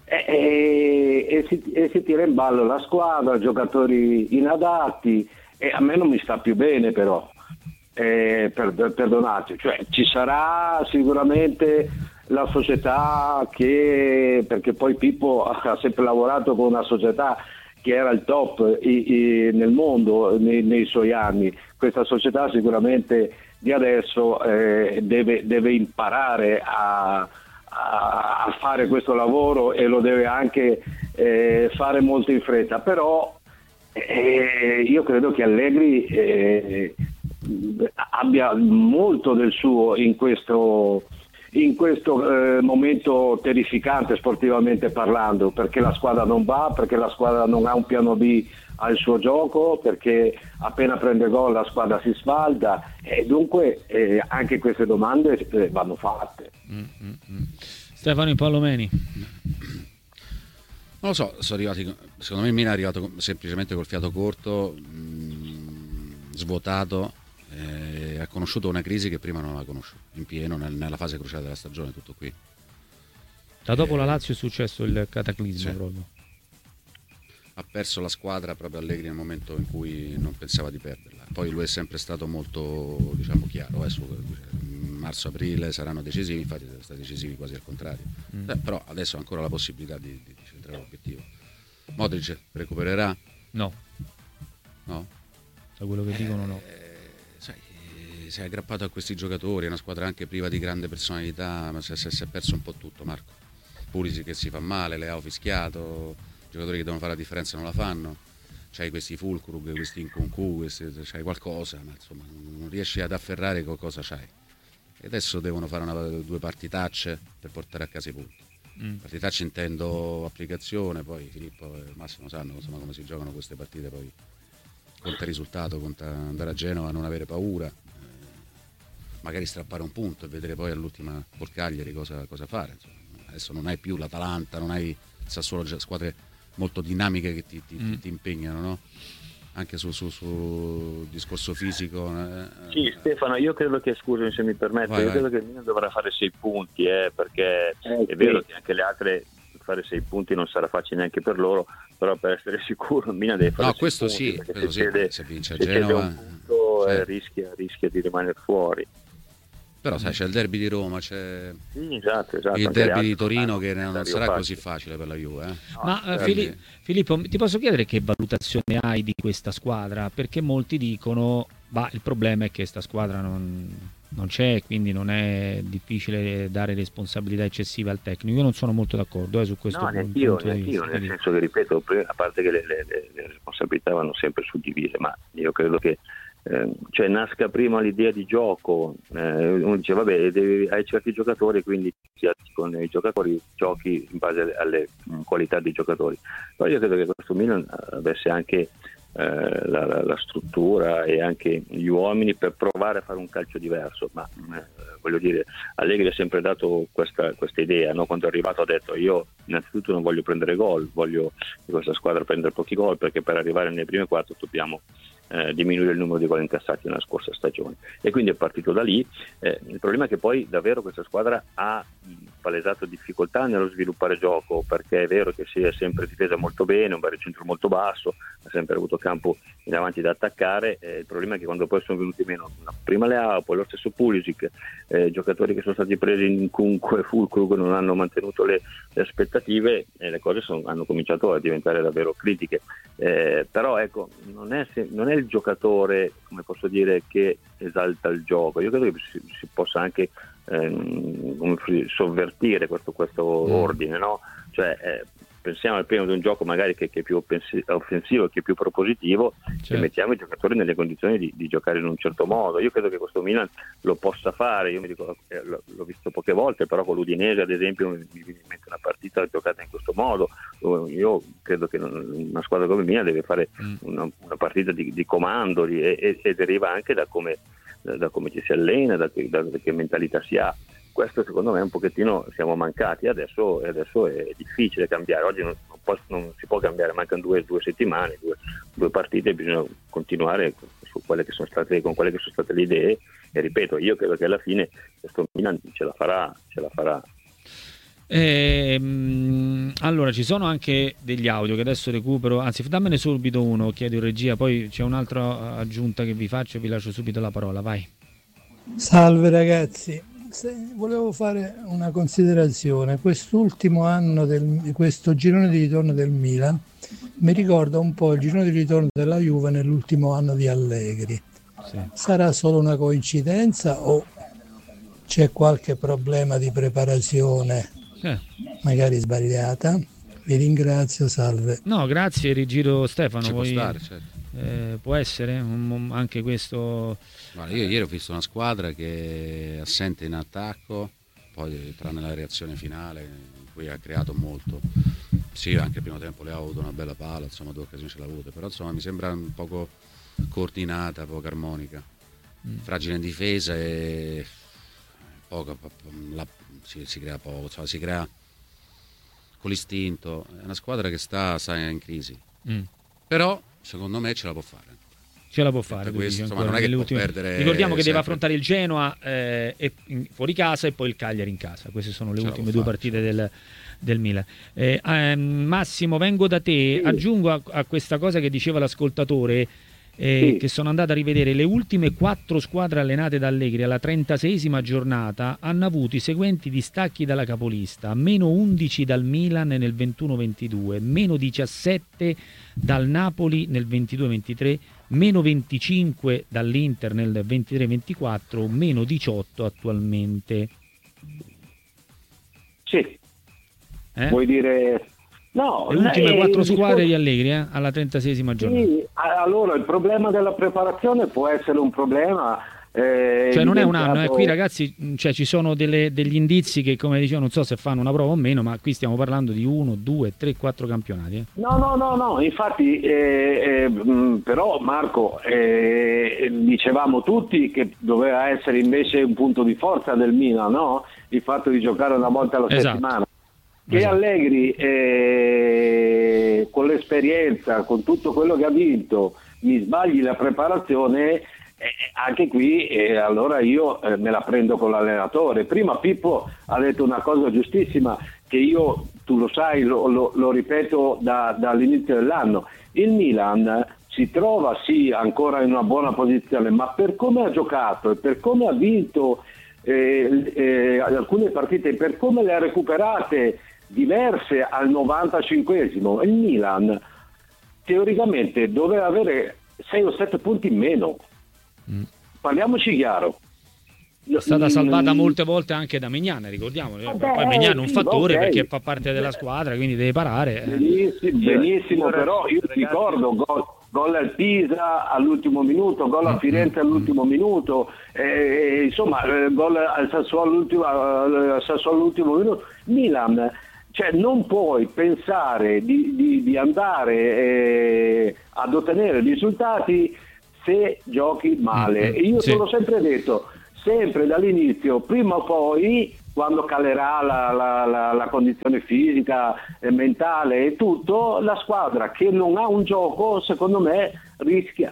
e si tira in ballo la squadra, giocatori inadatti, e a me non mi sta più bene, però perdonate, cioè ci sarà sicuramente la società perché poi Pippo ha sempre lavorato con una società che era il top nel mondo nei suoi anni. Questa società sicuramente di adesso deve imparare a fare questo lavoro, e lo deve anche fare molto in fretta, però io credo che Allegri abbia molto del suo in questo momento terrificante sportivamente parlando, perché la squadra non va, perché la squadra non ha un piano B al suo gioco, perché appena prende gol la squadra si sfalda, e dunque anche queste domande vanno fatte. Stefano Impallomeni. Non lo so, secondo me il Milan è arrivato semplicemente col fiato corto, svuotato, ha conosciuto una crisi che prima non aveva conosciuto in pieno nella fase cruciale della stagione, tutto qui. Da dopo la Lazio è successo il cataclisma, sì. Proprio ha perso la squadra proprio Allegri nel momento in cui non pensava di perderla. Poi lui è sempre stato molto, diciamo, chiaro, marzo-aprile saranno decisivi, infatti sono stati decisivi quasi al contrario. Però adesso ha ancora la possibilità di centrare l'obiettivo. Modric recupererà? No. Da quello che dicono no. Sei aggrappato a questi giocatori, è una squadra anche priva di grande personalità, ma si è perso un po' tutto, Marco. Pulisic che si fa male, Leao fischiato, giocatori che devono fare la differenza non la fanno, c'hai questi Fulkrug, questi Nkunku, c'hai qualcosa, ma insomma non riesci ad afferrare cosa c'hai. E adesso devono fare due partitacce per portare a casa i punti. Partitacce intendo applicazione, poi Filippo e Massimo sanno insomma come si giocano queste partite, poi conta il risultato, conta andare a Genova, non avere paura, magari strappare un punto e vedere poi all'ultima col Cagliari cosa fare. Insomma, adesso non hai più l'Atalanta, non hai il Sassuolo, squadre molto dinamiche che ti impegnano, no? Anche sul discorso fisico. Sì, Stefano, io credo che, scusami se mi permette, credo che il Milan dovrà fare 6 punti, perché è vero che anche le altre fare 6 punti non sarà facile neanche per loro, però per essere sicuro il Milan deve fare 6 questo punti, sì, questo se se vince a Genova un punto, rischia di rimanere fuori. Però sai, c'è il derby di Roma, c'è esatto, il derby di Torino che non sarà così facile per la Juve. Ma Filippo, ti posso chiedere che valutazione hai di questa squadra? Perché molti dicono, il problema è che questa squadra non c'è, quindi non è difficile dare responsabilità eccessive al tecnico. Io non sono molto d'accordo su questo punto di vista. Nel senso che, ripeto, a parte che le responsabilità vanno sempre suddivise, ma io credo che nasca prima l'idea di gioco. Uno dice vabbè, hai certi giocatori, quindi con i giocatori giochi in base alle qualità dei giocatori. Però io credo che questo Milan avesse anche la struttura e anche gli uomini per provare a fare un calcio diverso, ma voglio dire, Allegri ha sempre dato questa idea, no? Quando è arrivato ha detto: io innanzitutto non voglio prendere gol, voglio che questa squadra prenda pochi gol, perché per arrivare nelle prime 4 dobbiamo diminuire il numero di gol incassati nella scorsa stagione, e quindi è partito da lì. Il problema è che poi davvero questa squadra ha palesato difficoltà nello sviluppare gioco, perché è vero che si è sempre difesa molto bene, un baricentro molto basso, ha sempre avuto campo in avanti da attaccare. Il problema è che quando poi sono venuti meno prima Leao, poi lo stesso Pulisic, giocatori che sono stati presi in Kunku e Fulkrug non hanno mantenuto le aspettative, e le cose hanno cominciato a diventare davvero critiche. Però ecco, non è il giocatore, come posso dire, che esalta il gioco. Io credo che si possa anche sovvertire questo ordine, no? Cioè pensiamo al primo di un gioco magari che è più offensivo, che è più propositivo, e mettiamo i giocatori nelle condizioni di giocare in un certo modo. Io credo che questo Milan lo possa fare. Io mi dico, l'ho visto poche volte, però con l'Udinese ad esempio mi viene in mente una partita giocata in questo modo. Io credo che una squadra come Milan deve fare una partita di comando, e deriva anche da come ci si allena, da che mentalità si ha. Questo secondo me un pochettino siamo mancati. Adesso è difficile cambiare. Oggi non si può cambiare, mancano due settimane, due partite, bisogna continuare con quelle che sono state le idee, e ripeto, io credo che alla fine questo Milan ce la farà. Allora, ci sono anche degli audio che adesso recupero, anzi dammene subito uno, chiedo in regia, poi c'è un'altra aggiunta che vi faccio e vi lascio subito la parola. Vai. Salve ragazzi, volevo fare una considerazione. Quest'ultimo anno questo girone di ritorno del Milan mi ricorda un po' il girone di ritorno della Juve nell'ultimo anno di Allegri. Sì. Sarà solo una coincidenza o c'è qualche problema di preparazione magari sbagliata? Vi ringrazio, salve. No, grazie, rigiro Stefano. Può stare, certo. Può essere anche questo. Guarda, io ieri ho visto una squadra che è assente in attacco, poi tranne la reazione finale in cui ha creato molto. Sì, anche il primo tempo Leao ha avuto una bella palla, insomma 2 occasioni ce l'ha avute, però insomma mi sembra un poco coordinata, poco armonica, fragile in difesa e poco, si crea poco, insomma, si crea con l'istinto. È una squadra che sta in crisi, però secondo me ce la può fare. Questo, ma non è che può perdere. Ricordiamo che deve affrontare il Genoa fuori casa e poi il Cagliari in casa. Queste sono le ultime 2 partite del Milan. Massimo, vengo da te. Aggiungo a questa cosa che diceva l'ascoltatore, che sono andato a rivedere le ultime 4 squadre allenate da Allegri alla 36esima giornata hanno avuto i seguenti distacchi dalla capolista: meno 11 dal Milan nel 21-22, meno 17 dal Napoli nel 22-23, meno 25 dall'Inter nel 23-24, meno 18 attualmente. Sì. Vuoi dire... No, le ultime 4 squadre di Allegri alla 36esima giornata. Sì, allora il problema della preparazione può essere un problema. Cioè non è un anno, qui ragazzi, cioè, ci sono degli indizi che, come dicevo, non so se fanno una prova o meno, ma qui stiamo parlando di 1, 2, 3, 4 campionati. No, infatti però Marco, dicevamo tutti che doveva essere invece un punto di forza del Milan, no? Il fatto di giocare una volta alla settimana. Che Allegri con l'esperienza, con tutto quello che ha vinto, mi sbagli la preparazione, anche qui allora io me la prendo con l'allenatore. Prima Pippo ha detto una cosa giustissima che io, tu lo sai, lo ripeto dall'inizio dell'anno. Il Milan si trova sì ancora in una buona posizione, ma per come ha giocato e per come ha vinto alcune partite, per come le ha recuperate diverse al 95esimo, il Milan teoricamente doveva avere 6 o 7 punti in meno. Parliamoci chiaro. È stata salvata molte volte anche da Mignan, ricordiamolo. Poi Mignan è un fattore, okay, perché fa parte della squadra, quindi deve parare. Benissimo, però io ricordo gol al Pisa all'ultimo minuto, gol a Firenze all'ultimo minuto, insomma gol al Sassuolo all'ultimo minuto. Milan, cioè non puoi pensare di andare ad ottenere risultati se giochi male. E io te l'ho sempre detto, sempre dall'inizio, prima o poi, quando calerà la condizione fisica e mentale e tutto, la squadra che non ha un gioco, secondo me, rischia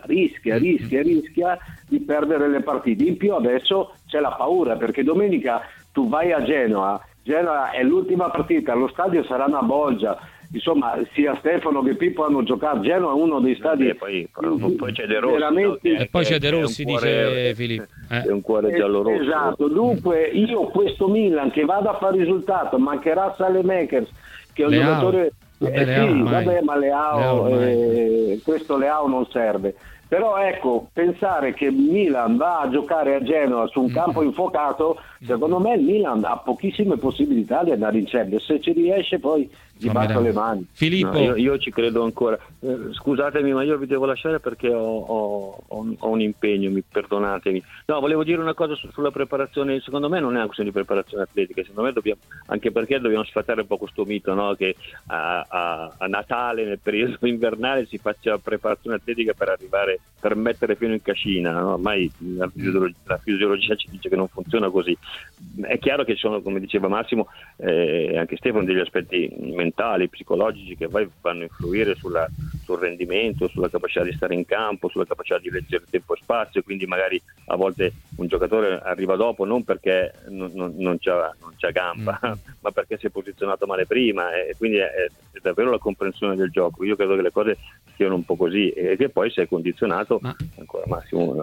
di perdere le partite. In più adesso c'è la paura, perché domenica tu vai a Genova è l'ultima partita, lo stadio sarà una bolgia. Insomma, sia Stefano che Pippo hanno giocato. Genova è uno dei stadi. Poi c'è De Rossi, veramente... no? E poi c'è De Rossi, dice Filippo. È un cuore giallo-rosso. Esatto, dunque io questo Milan che vada a fare risultato, mancherà Saelemaekers, che è un giocatore. Ma Leao, questo Leao non serve. Però ecco, pensare che Milan va a giocare a Genova su un campo infuocato, secondo me il Milan ha pochissime possibilità di andare in Champions. Se ci riesce poi gli batto le mani. Filippo, no, io ci credo ancora. Scusatemi, ma io vi devo lasciare perché ho un impegno, perdonatemi. No, volevo dire una cosa sulla preparazione. Secondo me non è una questione di preparazione atletica, secondo me dobbiamo, anche perché dobbiamo sfatare un po' questo mito, no? Che a Natale, nel periodo invernale, si faccia preparazione atletica per mettere fino in cascina, no? Ormai la fisiologia ci dice che non funziona così. È chiaro che ci sono, come diceva Massimo, anche Stefano, degli aspetti mentali, psicologici che vanno a influire sul rendimento, sulla capacità di stare in campo, sulla capacità di leggere tempo e spazio. Quindi magari a volte un giocatore arriva dopo non perché non c'ha gamba, ma perché si è posizionato male prima, e quindi è davvero la comprensione del gioco. Io credo che le cose siano un po' così, e che poi sei condizionato, ancora Massimo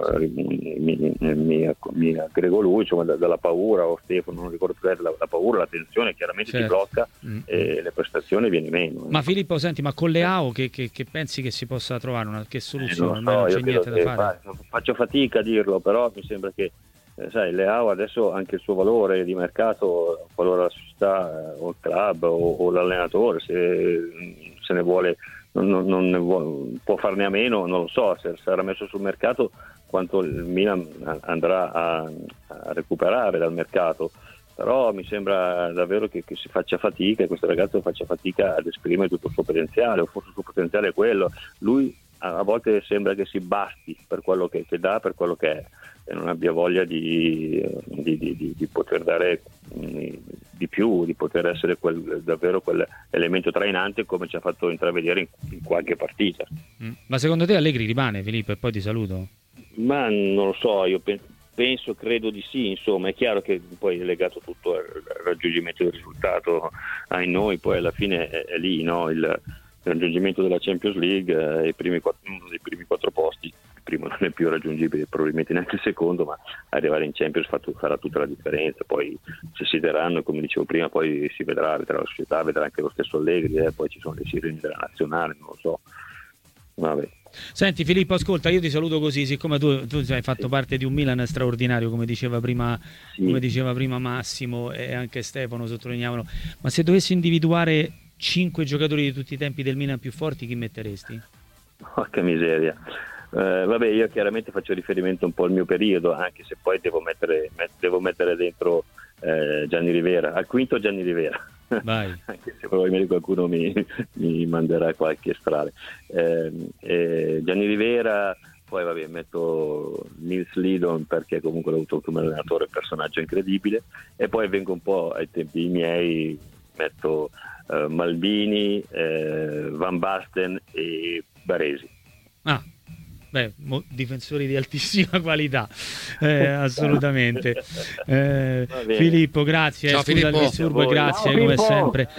mi aggrego lui, insomma, dalla paura, o Stefano, non ricordo più, la paura, la tensione chiaramente ti blocca e le prestazioni viene meno. Ma Filippo, senti, ma con Leao che pensi che si possa trovare che soluzione? Non c'è niente da fare. Faccio fatica a dirlo, però mi sembra che sai, Leao adesso anche il suo valore di mercato, qualora la società o il club o l'allenatore se ne vuole, non ne vuole, può farne a meno, non lo so, se sarà messo sul mercato, quanto il Milan andrà a recuperare dal mercato. Però mi sembra davvero che si faccia fatica, questo ragazzo faccia fatica ad esprimere tutto il suo potenziale, o forse il suo potenziale è quello. Lui a volte sembra che si basti per quello che dà, per quello che è, e non abbia voglia di poter dare di più, di poter essere davvero quell'elemento trainante, come ci ha fatto intravedere in qualche partita. Ma secondo te Allegri rimane, Filippo, e poi ti saluto? Ma non lo so, io credo di sì, insomma. È chiaro che poi è legato tutto al raggiungimento del risultato ai noi, poi alla fine è lì, no? Il raggiungimento della Champions League, uno dei primi 4 posti. Il primo non è più raggiungibile, probabilmente neanche il secondo, ma arrivare in Champions farà tutta la differenza. Poi se si daranno, come dicevo prima, poi si vedrà la società, vedrà anche lo stesso Allegri, poi ci sono le sirene della nazionale, non lo so. Vabbè. Senti Filippo, ascolta, io ti saluto così, siccome tu hai fatto parte di un Milan straordinario, come diceva prima Massimo, e anche Stefano sottolineavano, ma se dovessi individuare 5 giocatori di tutti i tempi del Milan più forti, chi metteresti? Porca miseria. Vabbè, io chiaramente faccio riferimento un po' al mio periodo, anche se poi devo mettere dentro Gianni Rivera, al quinto Gianni Rivera. Vai. Anche se probabilmente qualcuno mi manderà qualche strale. Gianni Rivera, poi vabbè, metto Nils Lidon, perché comunque l'ho avuto come allenatore, personaggio incredibile, e poi vengo un po' ai tempi miei, metto Maldini, Van Basten e Baresi. Beh, difensori di altissima qualità, assolutamente. Filippo, grazie. Ciao, scusa il Filippo. disturbo, grazie come sempre.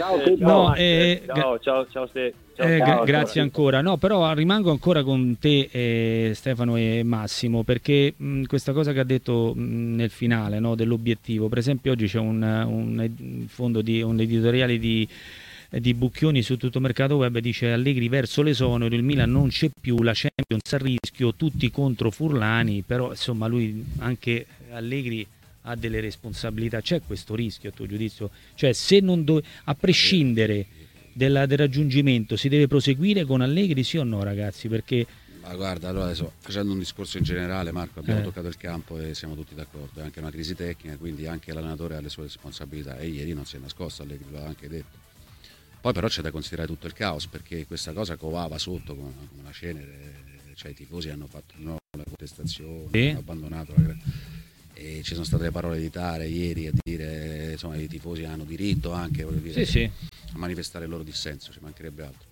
Ciao, grazie ancora. No, però rimango ancora con te, Stefano e Massimo, perché questa cosa che ha detto nel finale, no, dell'obiettivo. Per esempio oggi c'è un fondo di un editoriale di Bucchioni su Tutto Mercato Web, dice: Allegri verso l'esonero, il Milan non c'è più, la Champions a rischio, tutti contro Furlani. Però insomma lui, anche Allegri, ha delle responsabilità. C'è questo rischio a tuo giudizio? Cioè, se non a prescindere del raggiungimento, si deve proseguire con Allegri, sì o no, ragazzi? Perché ma guarda, allora adesso, facendo un discorso in generale, Marco, abbiamo toccato il campo e siamo tutti d'accordo, è anche una crisi tecnica, quindi anche l'allenatore ha le sue responsabilità, e ieri non si è nascosto, Allegri lo ha anche detto. Poi però c'è da considerare tutto il caos, perché questa cosa covava sotto come una cenere, cioè i tifosi hanno fatto la contestazione, hanno abbandonato e ci sono state le parole di Tare ieri a dire, insomma, i tifosi hanno diritto anche, voglio dire, a manifestare il loro dissenso, ci mancherebbe altro.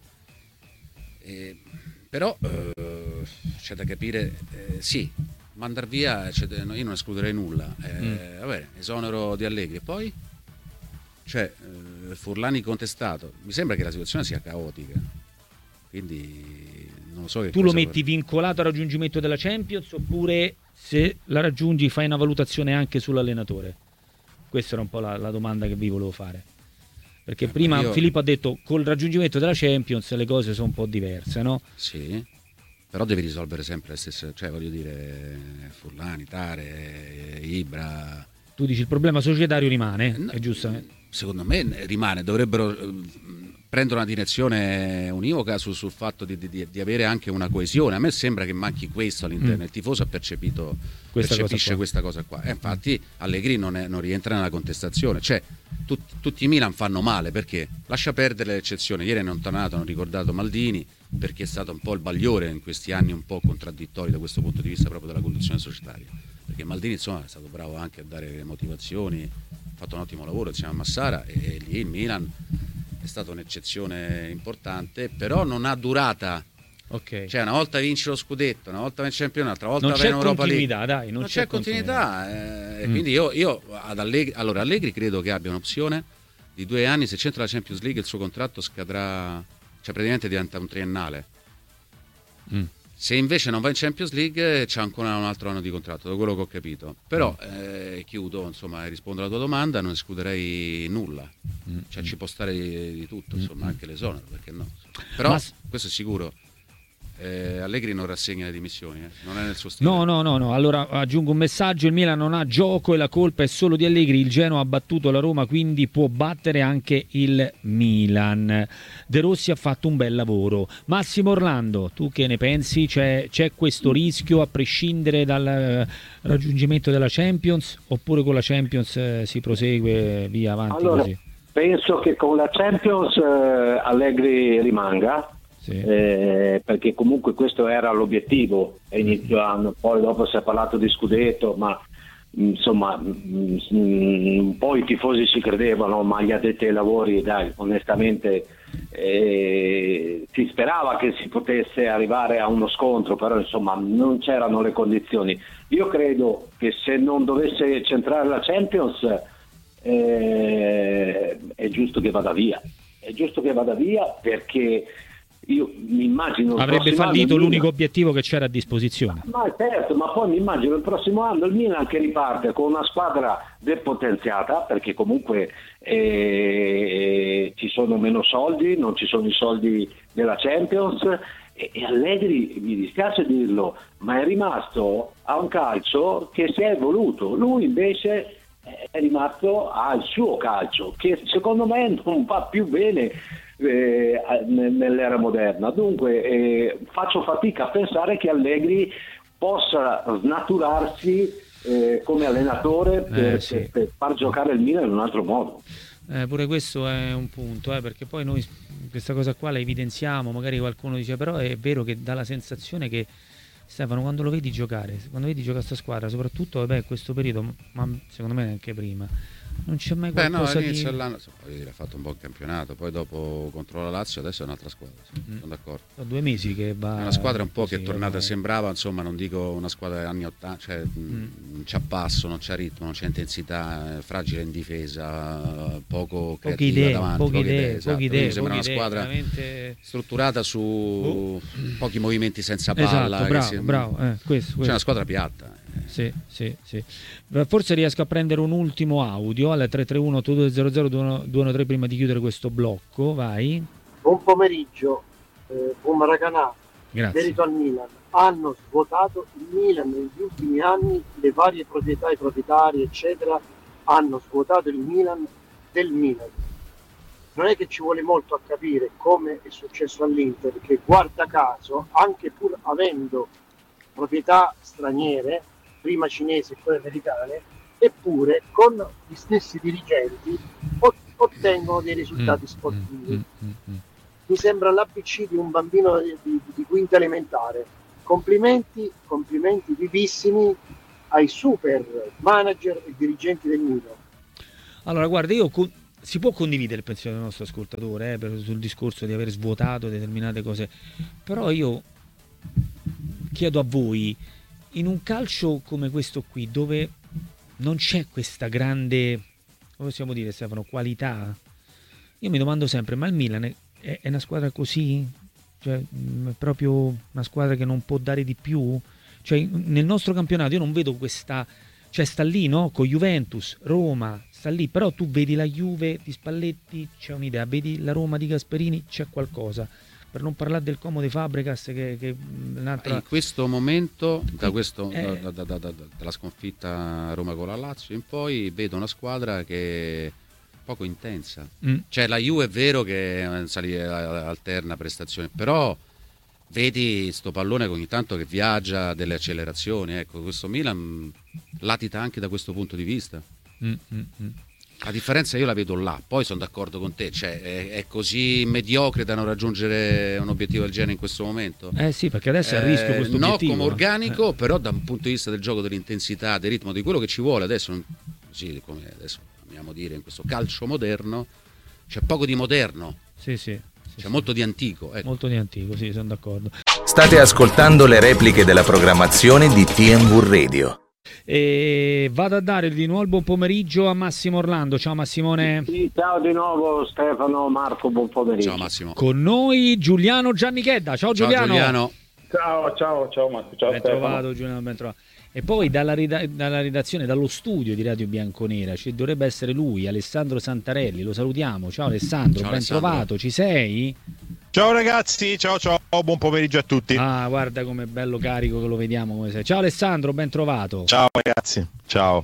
Però c'è da capire, sì, mandar via, io non escluderei nulla, vabbè, esonero di Allegri e poi? Cioè, Furlani contestato, mi sembra che la situazione sia caotica, quindi non lo so che tu lo metti vincolato al raggiungimento della Champions, oppure se la raggiungi fai una valutazione anche sull'allenatore? Questa era un po' la domanda che vi volevo fare, perché prima Filippo ha detto col raggiungimento della Champions le cose sono un po' diverse, no? Sì, però devi risolvere sempre le stesse, cioè voglio dire, Furlani, Tare, Ibra. Tu dici il problema societario rimane, è giusto? Secondo me rimane, dovrebbero prendere una direzione univoca sul fatto di avere anche una coesione. A me sembra che manchi questo all'interno, il tifoso ha percepisce questa cosa qua. Infatti Allegri non rientra nella contestazione, cioè tutti i Milan fanno male, perché lascia perdere l'eccezione. Ieri è allontanato, hanno ricordato Maldini, perché è stato un po' il bagliore in questi anni un po' contraddittori da questo punto di vista proprio della conduzione societaria, perché Maldini insomma è stato bravo anche a dare motivazioni, ha fatto un ottimo lavoro insieme a Massara, e lì il Milan è stata un'eccezione importante, però non ha durata. Okay. Cioè una volta vinci lo scudetto, una volta vinci il campionato, un'altra volta vai in Europa League. Non c'è continuità. Quindi io ad Allegri credo che abbia un'opzione di 2 anni, se c'entra la Champions League il suo contratto scadrà, cioè praticamente diventa un triennale. Se invece non va in Champions League c'è ancora un altro anno di contratto, da quello che ho capito. Però chiudo, insomma, rispondo alla tua domanda, non escluderei nulla. Cioè ci può stare di tutto, insomma, anche l'esonero, perché no? Però questo è sicuro. Allegri non rassegna le dimissioni, non è nel suo stile. No. Allora aggiungo un messaggio: il Milan non ha gioco e la colpa è solo di Allegri. Il Genoa ha battuto la Roma, quindi può battere anche il Milan. De Rossi ha fatto un bel lavoro. Massimo Orlando, tu che ne pensi? C'è questo rischio a prescindere dal raggiungimento della Champions, oppure con la Champions si prosegue via avanti così? Penso che con la Champions Allegri rimanga. Perché comunque questo era l'obiettivo a inizio anno, poi dopo si è parlato di scudetto, ma insomma un po' i tifosi ci credevano, ma gli addetti ai lavori, dai, onestamente si sperava che si potesse arrivare a uno scontro, però insomma non c'erano le condizioni. Io credo che se non dovesse centrare la Champions è giusto che vada via, perché io mi immagino avrebbe fallito l'unico obiettivo che c'era a disposizione. Ma certo, ma poi mi immagino il prossimo anno il Milan che riparte con una squadra depotenziata, perché comunque ci sono meno soldi, non ci sono i soldi della Champions, e Allegri, mi dispiace dirlo, ma è rimasto a un calcio che si è evoluto. Lui invece è rimasto al suo calcio, che secondo me non va più bene nell'era moderna. Dunque faccio fatica a pensare che Allegri possa snaturarsi come allenatore per far giocare il Milan in un altro modo. Pure questo è un punto, perché poi noi questa cosa qua la evidenziamo, magari qualcuno dice, però è vero che dà la sensazione che Stefano, quando lo vedi giocare, questa squadra, soprattutto questo periodo, ma secondo me anche prima, Non c'è mai qualcosa all'inizio dell'anno ha fatto un buon campionato, poi dopo contro la Lazio adesso è un'altra squadra, sono d'accordo. Sono 2 mesi che va. È una squadra un po' che è tornata, sembrava, insomma, non dico una squadra degli anni 80, cioè non c'ha passo, non c'ha ritmo, non c'ha intensità, fragile in difesa, poco creativa davanti, poche idee. Sembra una squadra veramente strutturata su pochi movimenti senza palla. Esatto, bravo. Questo. C'è una squadra piatta. Sì. Forse riesco a prendere un ultimo audio al 331-8200-213 prima di chiudere questo blocco. Vai. Buon pomeriggio, buon Maracanã. Grazie. Merito al Milan. Hanno svuotato il Milan negli ultimi anni, le varie proprietà, i proprietari eccetera hanno svuotato il Milan del Milan. Non è che ci vuole molto a capire come è successo all'Inter, che guarda caso, anche pur avendo proprietà straniere, prima cinesi e poi americane, eppure con gli stessi dirigenti ottengono dei risultati sportivi. Mi sembra l'ABC di un bambino di quinta elementare. Complimenti vivissimi ai super manager e dirigenti del Milan. Allora, guarda, si può condividere il pensiero del nostro ascoltatore sul discorso di aver svuotato determinate cose, però io chiedo a voi, in un calcio come questo qui, dove non c'è questa grande, come possiamo dire, Stefano, qualità, io mi domando sempre, ma il Milan è una squadra così? Cioè, è proprio una squadra che non può dare di più? Cioè, nel nostro campionato io non vedo questa, cioè sta lì, no? Con Juventus, Roma, sta lì, però tu vedi la Juve di Spalletti, c'è un'idea, vedi la Roma di Gasperini, c'è qualcosa. Per non parlare del Como di Fabregas che un'altra... In questo momento, dalla sconfitta Roma con la Lazio in poi, vedo una squadra che è poco intensa. Cioè la Juve è vero che alterna prestazioni, però vedi sto pallone ogni tanto che viaggia, delle accelerazioni. Ecco, questo Milan latita anche da questo punto di vista. La differenza io la vedo là, poi sono d'accordo con te, cioè è così mediocre da non raggiungere un obiettivo del genere in questo momento. Sì, perché adesso è a rischio questo obiettivo. No, come organico, però da un punto di vista del gioco, dell'intensità, del ritmo, di quello che ci vuole adesso, così come adesso amiamo dire in questo calcio moderno, c'è poco di moderno. Sì. C'è molto di antico. Ecco. Molto di antico, sì, sono d'accordo. State ascoltando le repliche della programmazione di TMV Radio. E vado a dare di nuovo il buon pomeriggio a Massimo Orlando. Ciao Massimone. Sì, ciao di nuovo Stefano, Marco, buon pomeriggio. Ciao Massimo. Con noi Giuliano Giannichedda. Ciao Giuliano. Ciao Marco, ciao ben Stefano. Trovato, Giuliano, ben trovato. E poi dalla redazione, dallo studio di Radio Bianconera ci dovrebbe essere lui, Alessandro Santarelli. Lo salutiamo. Ciao Alessandro, ben trovato. Ci sei? Ciao ragazzi, ciao, buon pomeriggio a tutti. Guarda com'è bello carico che lo vediamo come sei. Ciao Alessandro, ben trovato. Ciao ragazzi, ciao.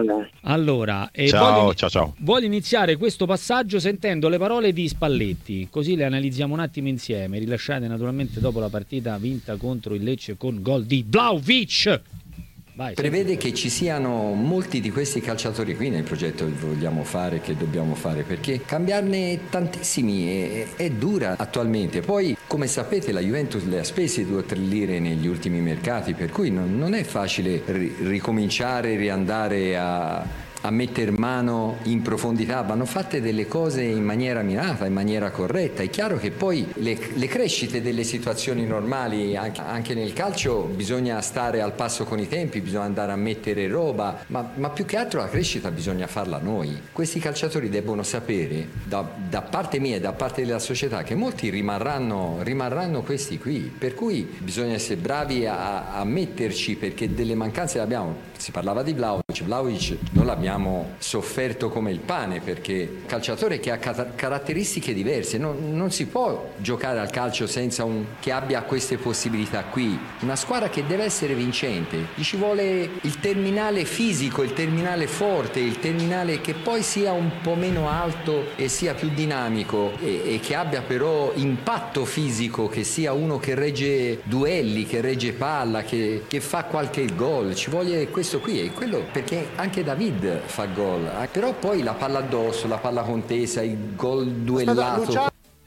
Allora, ciao. Voglio iniziare questo passaggio sentendo le parole di Spalletti, così le analizziamo un attimo insieme, rilasciate naturalmente dopo la partita vinta contro il Lecce con gol di Vlahovic. Prevede che ci siano molti di questi calciatori qui nel progetto che vogliamo fare, che dobbiamo fare, perché cambiarne tantissimi è dura attualmente. Poi, come sapete, la Juventus le ha spese 2 o 3 lire negli ultimi mercati, per cui non è facile ricominciare, riandare a mettere mano in profondità. Vanno fatte delle cose in maniera mirata, in maniera corretta. È chiaro che poi le crescite delle situazioni normali anche nel calcio bisogna stare al passo con i tempi, bisogna andare a mettere roba, ma più che altro la crescita bisogna farla noi. Questi calciatori debbono sapere da parte mia e da parte della società che molti rimarranno questi qui, per cui bisogna essere bravi a metterci, perché delle mancanze le abbiamo. Si parlava di Vlahovic non l'abbiamo sofferto come il pane, perché un calciatore che ha caratteristiche diverse, non si può giocare al calcio senza che abbia queste possibilità qui. Una squadra che deve essere vincente, gli ci vuole il terminale fisico, il terminale forte, il terminale che poi sia un po' meno alto e sia più dinamico e che abbia però impatto fisico, che sia uno che regge duelli, che regge palla, che fa qualche gol. Ci vuole questo qui, è quello, perché anche David fa gol, però poi la palla addosso, la palla contesa, il gol duellato.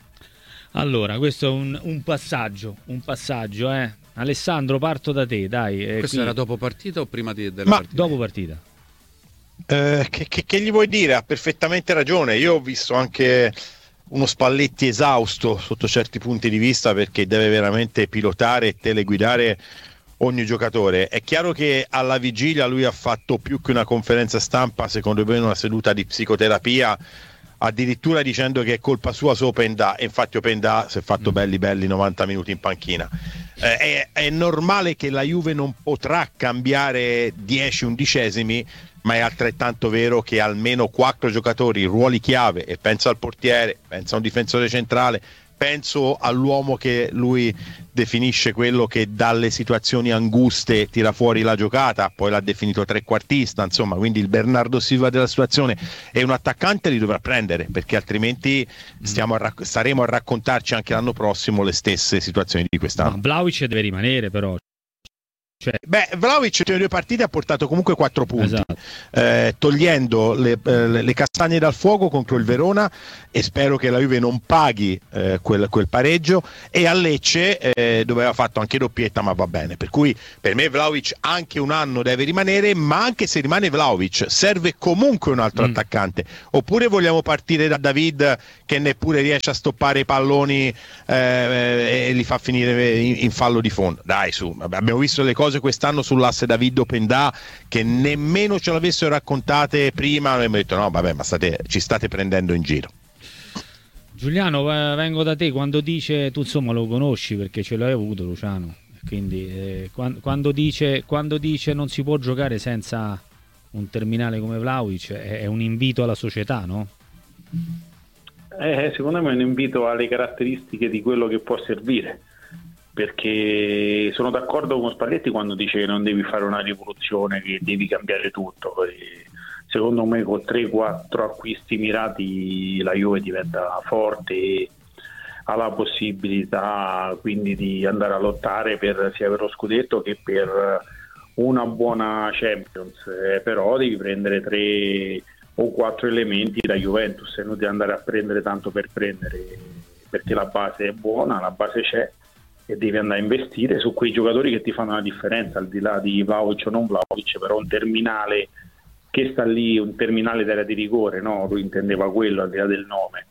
Allora, questo è un passaggio, Alessandro, parto da te, dai. Questo era dopo partita o prima della partita? Dopo partita. Che gli vuoi dire? Ha perfettamente ragione. Io ho visto anche uno Spalletti esausto sotto certi punti di vista, perché deve veramente pilotare e teleguidare ogni giocatore. È chiaro che alla vigilia lui ha fatto più che una conferenza stampa, secondo me una seduta di psicoterapia, addirittura dicendo che è colpa sua su Openda, e infatti Openda si è fatto belli 90 minuti in panchina. È normale che la Juve non potrà cambiare 10 undicesimi, ma è altrettanto vero che almeno 4 giocatori, ruoli chiave, e penso al portiere, penso a un difensore centrale, penso all'uomo che lui definisce quello che dalle situazioni anguste tira fuori la giocata, poi l'ha definito trequartista, insomma, quindi il Bernardo Silva della situazione, e un attaccante li dovrà prendere, perché altrimenti staremo a raccontarci anche l'anno prossimo le stesse situazioni di quest'anno. Vlahovic deve rimanere, però. Vlahovic nelle 2 partite ha portato comunque 4 punti, esatto. Togliendo le castagne dal fuoco contro il Verona, e spero che la Juve non paghi quel pareggio, e a Lecce dove aveva fatto anche doppietta, ma va bene, per cui per me Vlahovic anche un anno deve rimanere, ma anche se rimane Vlahovic serve comunque un altro attaccante. Oppure vogliamo partire da David, che neppure riesce a stoppare i palloni e li fa finire in fallo di fondo? Dai, su, abbiamo visto le cose quest'anno sull'asse David-Openda che nemmeno ce l'avessero raccontate prima, abbiamo detto no vabbè, ma ci state prendendo in giro. Giuliano, vengo da te. Quando dice, tu insomma lo conosci perché ce l'hai avuto, Luciano, quindi quando dice non si può giocare senza un terminale come Vlahovic, è un invito alla società, no? Secondo me è un invito alle caratteristiche di quello che può servire, perché sono d'accordo con Spalletti quando dice che non devi fare una rivoluzione, che devi cambiare tutto. Secondo me con 3-4 acquisti mirati la Juve diventa forte e ha la possibilità quindi di andare a lottare sia per lo scudetto che per una buona Champions, però devi prendere 3 o 4 elementi da Juventus e non devi andare a prendere tanto per prendere, perché la base è buona, la base c'è, e devi andare a investire su quei giocatori che ti fanno la differenza, al di là di Vlahovic o non Vlahovic, però un terminale che sta lì, un terminale d'area di rigore, no? Lui intendeva quello al di là del nome,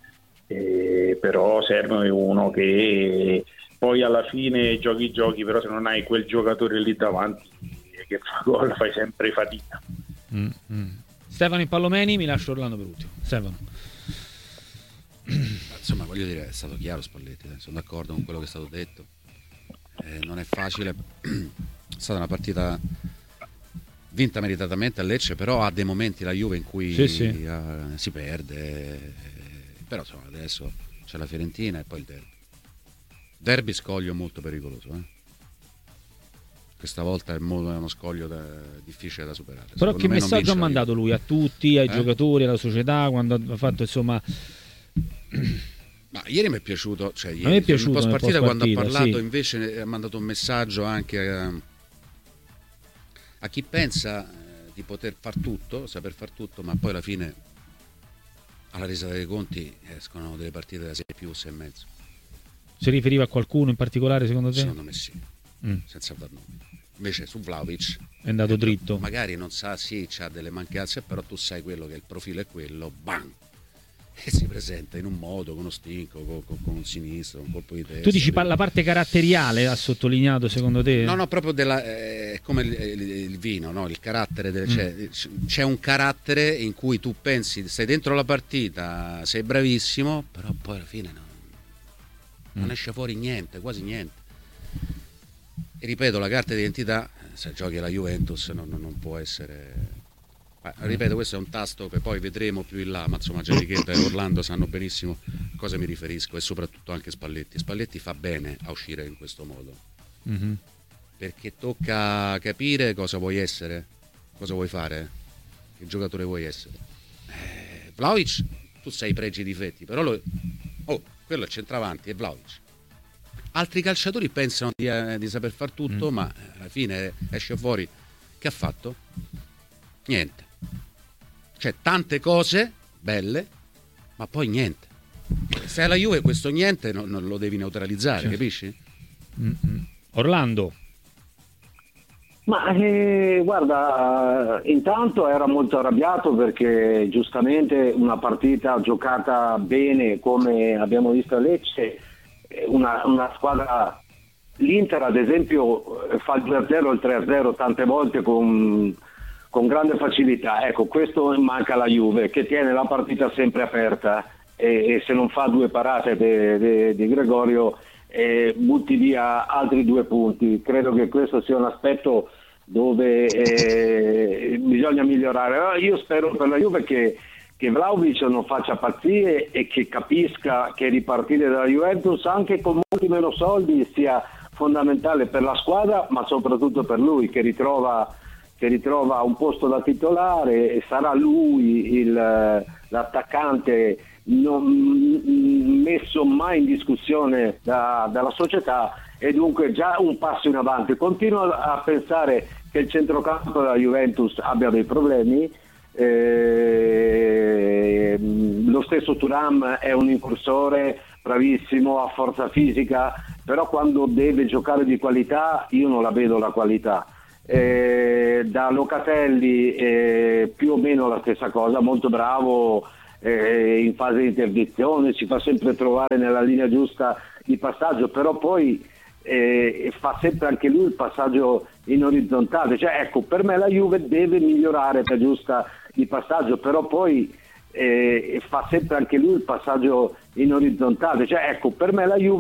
però serve uno che poi alla fine giochi, però se non hai quel giocatore lì davanti che fa gol fai sempre fatica. Stefano Impallomeni, mi lascio Orlando per ultimo. Stefano. Insomma, voglio dire, è stato chiaro Spalletti, sono d'accordo con quello che è stato detto. Non è facile, è stata una partita vinta meritatamente a Lecce, però ha dei momenti la Juve in cui si perde, però insomma adesso c'è la Fiorentina e poi il derby scoglio molto pericoloso, questa volta è uno scoglio difficile da superare. Però che messaggio ha mandato lui a tutti, ai giocatori, alla società, quando ha fatto insomma... Ma ieri mi è piaciuto, cioè ieri, a me è piaciuto nel post-partita, quando ha parlato, sì. Invece ha mandato un messaggio anche a chi pensa di poter far tutto, saper far tutto, ma poi alla fine alla resa dei conti escono delle partite da 6+, 6,5. Si riferiva a qualcuno in particolare secondo te? Secondo me sì, senza dar nomi. Invece su Vlahovic è andato dritto. Magari non sa, sì, c'ha delle mancanze, però tu sai quello che il profilo è quello, bam! E si presenta in un modo, con uno stinco, con un sinistro, un colpo di testa. Tu dici la parte caratteriale ha sottolineato secondo te? No, proprio come il vino, no? Il carattere c'è un carattere in cui tu pensi, stai dentro la partita, sei bravissimo, però poi alla fine non esce fuori niente, quasi niente. E ripeto, la carta d'identità, se giochi alla Juventus non può essere... ripeto, questo è un tasto che poi vedremo più in là, ma insomma Gianrichetta e Orlando sanno benissimo a cosa mi riferisco, e soprattutto anche Spalletti fa bene a uscire in questo modo, perché tocca capire cosa vuoi essere, cosa vuoi fare, che giocatore vuoi essere. Vlahovic, tu sai i pregi e i difetti, però quello è centravanti, è Vlahovic. Altri calciatori pensano di saper far tutto, ma alla fine esce fuori che ha fatto niente. Cioè tante cose belle, ma poi niente. Se alla Juve questo niente non lo devi neutralizzare, certo. Capisci? Orlando. Ma guarda, intanto era molto arrabbiato perché giustamente una partita giocata bene come abbiamo visto a Lecce, una squadra, l'Inter ad esempio fa il 2-0 il 3-0 tante volte con grande facilità. Ecco, questo manca alla Juve che tiene la partita sempre aperta e se non fa due parate di Gregorio butti via altri 2 punti. Credo che questo sia un aspetto dove bisogna migliorare. Io spero per la Juve che Vlahovic non faccia pazzie e che capisca che ripartire dalla Juventus anche con molti meno soldi sia fondamentale per la squadra, ma soprattutto per lui che ritrova un posto da titolare e sarà lui l'attaccante non messo mai in discussione dalla società, e dunque già un passo in avanti. Continuo a pensare che il centrocampo della Juventus abbia dei problemi, lo stesso Thuram è un incursore bravissimo, ha forza fisica, però quando deve giocare di qualità io non la vedo la qualità. Da Locatelli più o meno la stessa cosa, molto bravo in fase di interdizione, si fa sempre trovare nella linea giusta di passaggio, però poi fa sempre anche lui il passaggio in orizzontale. Cioè, ecco, per me la Juve deve migliorare per giusta di passaggio, però poi fa sempre anche lui il passaggio in orizzontale. Cioè, ecco, per me la Juve